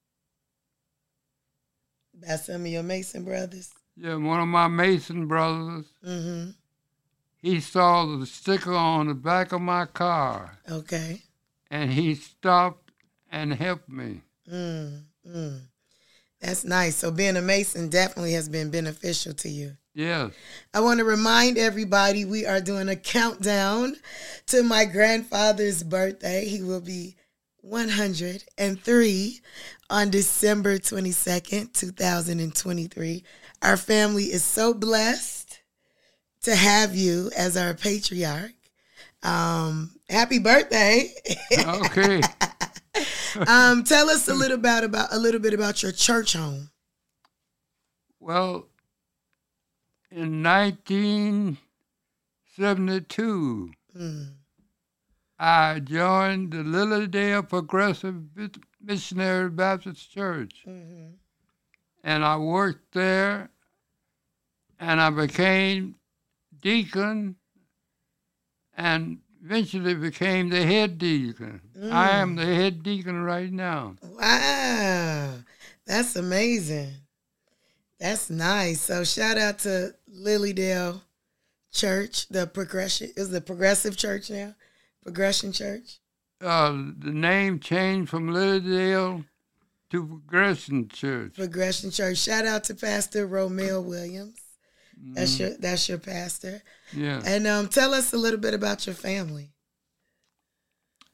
[SPEAKER 5] By some of your Mason brothers?
[SPEAKER 7] Yeah, one of my Mason brothers,
[SPEAKER 5] Mm-hmm.
[SPEAKER 7] he saw the sticker on the back of my car,
[SPEAKER 5] Okay.
[SPEAKER 7] and he stopped and helped me.
[SPEAKER 5] Mm, mm. That's nice. So being a Mason definitely has been beneficial to you.
[SPEAKER 7] Yes.
[SPEAKER 5] I want to remind everybody we are doing a countdown to my grandfather's birthday. He will be one hundred three on December twenty-second, two thousand twenty-three. Our family is so blessed to have you as our patriarch. Um, happy birthday.
[SPEAKER 7] Okay.
[SPEAKER 5] um, tell us a little about, about a little bit about your church home.
[SPEAKER 7] Well, in nineteen seventy-two,
[SPEAKER 5] Mm.
[SPEAKER 7] I joined the Lilydale Progressive Missionary Baptist Church.
[SPEAKER 5] Mm-hmm.
[SPEAKER 7] And I worked there, and I became deacon, and eventually became the head deacon.
[SPEAKER 5] Mm.
[SPEAKER 7] I am the head deacon right now.
[SPEAKER 5] Wow, that's amazing. That's nice. So shout out to Lilydale Church, the progression is the Progressive Church now, Progression Church.
[SPEAKER 7] Uh, the name changed from Lilydale to Progression Church.
[SPEAKER 5] Progression Church. Shout out to Pastor Romeo Williams. That's
[SPEAKER 7] Mm,
[SPEAKER 5] your that's your pastor.
[SPEAKER 7] yeah.
[SPEAKER 5] And um, tell us a little bit about your family.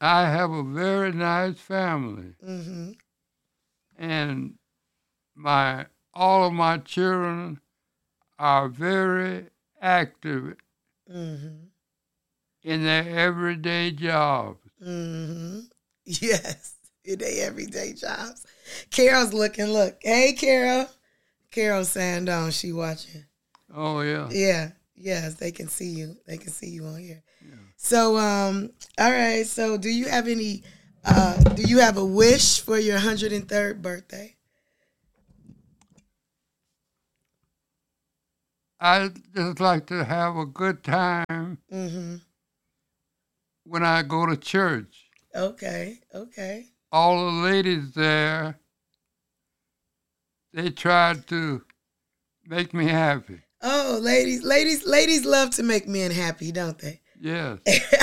[SPEAKER 7] I have a very nice family.
[SPEAKER 5] Mm-hmm.
[SPEAKER 7] And my all of my children are very active
[SPEAKER 5] Mm-hmm.
[SPEAKER 7] in their everyday jobs.
[SPEAKER 5] Mm-hmm. Yes, in their everyday jobs. Carol's looking, look. Hey, Carol. Carol's saying down, she watching.
[SPEAKER 7] Oh, yeah.
[SPEAKER 5] Yeah, yes, they can see you. They can see you on here.
[SPEAKER 7] Yeah.
[SPEAKER 5] So, um, all right. So, do you have any? Uh, do you have a wish for your one hundred third birthday?
[SPEAKER 7] I just like to have a good time
[SPEAKER 5] Mm-hmm.
[SPEAKER 7] when I go to church.
[SPEAKER 5] Okay. Okay.
[SPEAKER 7] All the ladies there, they try to make me happy.
[SPEAKER 5] Oh, ladies, ladies, ladies love to make men happy, don't they?
[SPEAKER 7] Yes.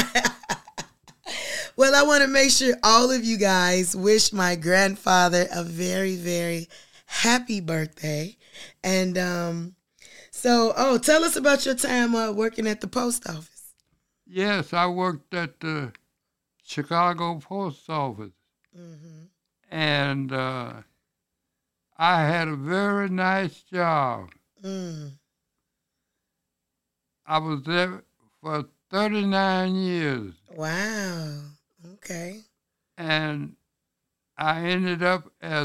[SPEAKER 5] Well, I want to make sure all of you guys wish my grandfather a very, very happy birthday. And um, so, oh, tell us about your time uh, working at the post office.
[SPEAKER 7] Yes, I worked at the Chicago Post Office.
[SPEAKER 5] Mm-hmm.
[SPEAKER 7] And uh, I had a very nice job.
[SPEAKER 5] Mm.
[SPEAKER 7] I was there for thirty-nine years.
[SPEAKER 5] Wow. Okay.
[SPEAKER 7] And I ended up as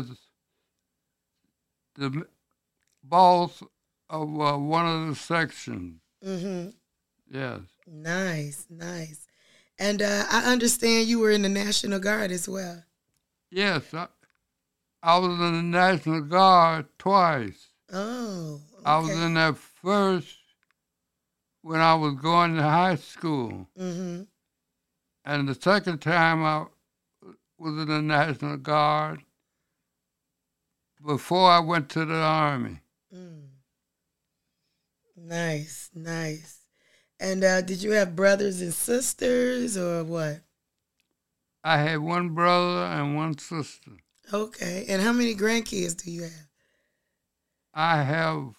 [SPEAKER 7] the boss of uh, one of the sections.
[SPEAKER 5] Mm-hmm.
[SPEAKER 7] Yes.
[SPEAKER 5] Nice, nice. And uh, I understand you were in the National Guard as well.
[SPEAKER 7] Yes, I, I was in the National Guard twice.
[SPEAKER 5] Oh, okay.
[SPEAKER 7] I was in that first when I was going to high school.
[SPEAKER 5] Mm-hmm.
[SPEAKER 7] And the second time I was in the National Guard before I went to the Army.
[SPEAKER 5] Mm. Nice, nice. And uh, did you have brothers and sisters or what?
[SPEAKER 7] I had one brother and one sister.
[SPEAKER 5] Okay. And how many grandkids do you have?
[SPEAKER 7] I have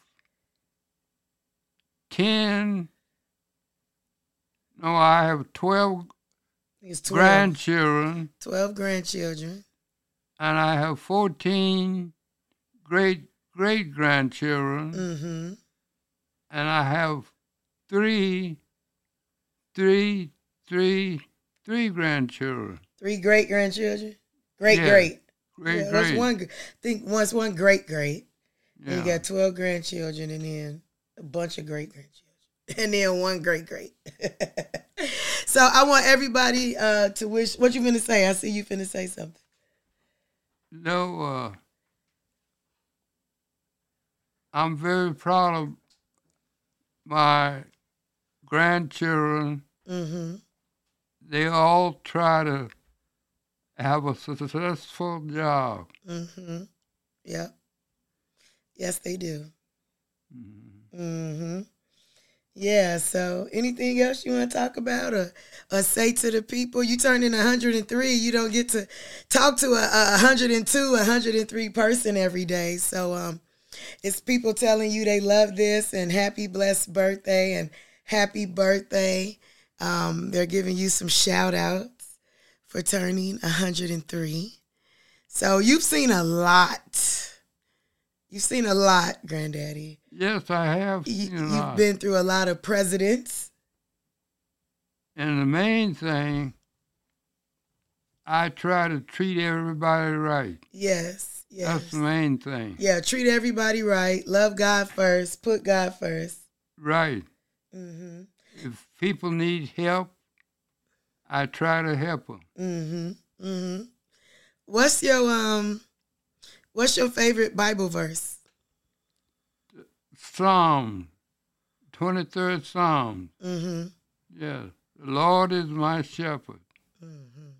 [SPEAKER 7] ten, no, I have twelve,
[SPEAKER 5] It's twelve.
[SPEAKER 7] grandchildren,
[SPEAKER 5] twelve grandchildren.
[SPEAKER 7] and I have fourteen great great grandchildren,
[SPEAKER 5] Mm-hmm.
[SPEAKER 7] and I have three, three, three, three grandchildren.
[SPEAKER 5] Three great grandchildren? Great,
[SPEAKER 7] Yeah.
[SPEAKER 5] great.
[SPEAKER 7] Great,
[SPEAKER 5] Yeah,
[SPEAKER 7] great.
[SPEAKER 5] that's one. gr- think once one great, great.
[SPEAKER 7] Yeah.
[SPEAKER 5] You got twelve grandchildren and then a bunch of great grandchildren. And then one great, great. So I want everybody uh, to wish, what you finna say? I see you finna say something.
[SPEAKER 7] No, uh, I'm very proud of my grandchildren.
[SPEAKER 5] Mm-hmm.
[SPEAKER 7] They all try to have a successful job.
[SPEAKER 5] Mm-hmm. Yep. Yes, they do.
[SPEAKER 7] Mm-hmm.
[SPEAKER 5] Mm-hmm. Yeah, so anything else you want to talk about or, or say to the people? You turn in one hundred three, you don't get to talk to a, a one hundred two, one hundred three person every day. So um, it's people telling you they love this and happy blessed birthday and happy birthday. Um, they're giving you some shout outs for turning one hundred three. So you've seen a lot. You've seen a lot, Granddaddy.
[SPEAKER 7] Yes, I have
[SPEAKER 5] You,
[SPEAKER 7] seen a
[SPEAKER 5] you've
[SPEAKER 7] lot.
[SPEAKER 5] been through a lot of presidents.
[SPEAKER 7] And the main thing, I try to treat everybody right.
[SPEAKER 5] Yes, yes.
[SPEAKER 7] That's the main thing.
[SPEAKER 5] Yeah, treat everybody right. Love God first. Put God first.
[SPEAKER 7] Right.
[SPEAKER 5] Mm-hmm.
[SPEAKER 7] If people need help, I try to help them.
[SPEAKER 5] Mm-hmm. Mm-hmm. What's your um? What's your favorite Bible verse?
[SPEAKER 7] Psalm, twenty-third Psalm.
[SPEAKER 5] Mm-hmm.
[SPEAKER 7] Yes. The Lord is my shepherd.
[SPEAKER 5] Mm-hmm.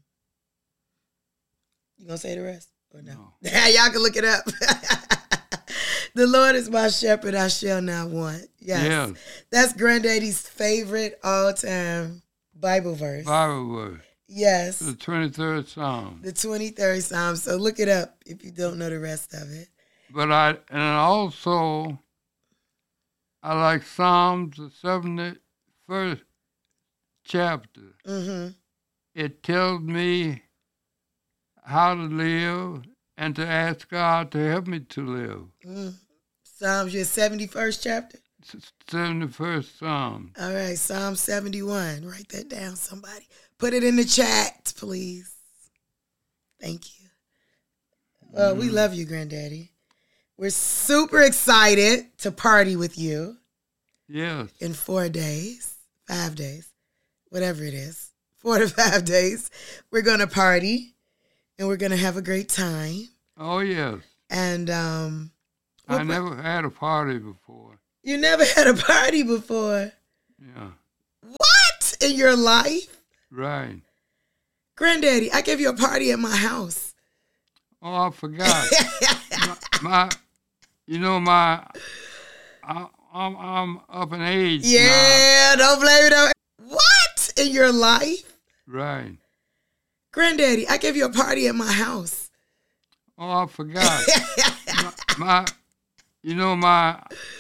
[SPEAKER 5] You gonna say the rest or no?
[SPEAKER 7] No.
[SPEAKER 5] Y'all can look it up. The Lord is my shepherd; I shall not want. Yes,
[SPEAKER 7] Yes.
[SPEAKER 5] That's Granddaddy's favorite all-time Bible verse.
[SPEAKER 7] Bible verse.
[SPEAKER 5] Yes.
[SPEAKER 7] The twenty-third Psalm.
[SPEAKER 5] The twenty-third Psalm. So look it up if you don't know the rest of it.
[SPEAKER 7] But I, and also, I like Psalms, the seventy-first chapter.
[SPEAKER 5] Mm-hmm.
[SPEAKER 7] it tells me how to live and to ask God to help me to live.
[SPEAKER 5] Mm. Psalms, your seventy-first chapter?
[SPEAKER 7] seventy-first Psalm.
[SPEAKER 5] All right, Psalm seventy-one. Write that down, somebody. Put it in the chat, please. Thank you. Well, mm. we love you, Granddaddy. We're super excited to party with you.
[SPEAKER 7] Yes.
[SPEAKER 5] In four days, five days, whatever it is, four to five days, we're going to party and we're going to have a great time.
[SPEAKER 7] Oh, yes.
[SPEAKER 5] And um,
[SPEAKER 7] I never had a party before.
[SPEAKER 5] You never had a party before?
[SPEAKER 7] Yeah.
[SPEAKER 5] What? In your life?
[SPEAKER 7] Right.
[SPEAKER 5] Granddaddy, I gave you a party at my house.
[SPEAKER 7] Oh, I forgot. my, my, you know, my, I, I'm, I'm up in age
[SPEAKER 5] Yeah,
[SPEAKER 7] now.
[SPEAKER 5] Don't blame it on What? In your life?
[SPEAKER 7] Right.
[SPEAKER 5] Granddaddy, I gave you a party at my house.
[SPEAKER 7] Oh, I forgot. my, my, you know, my,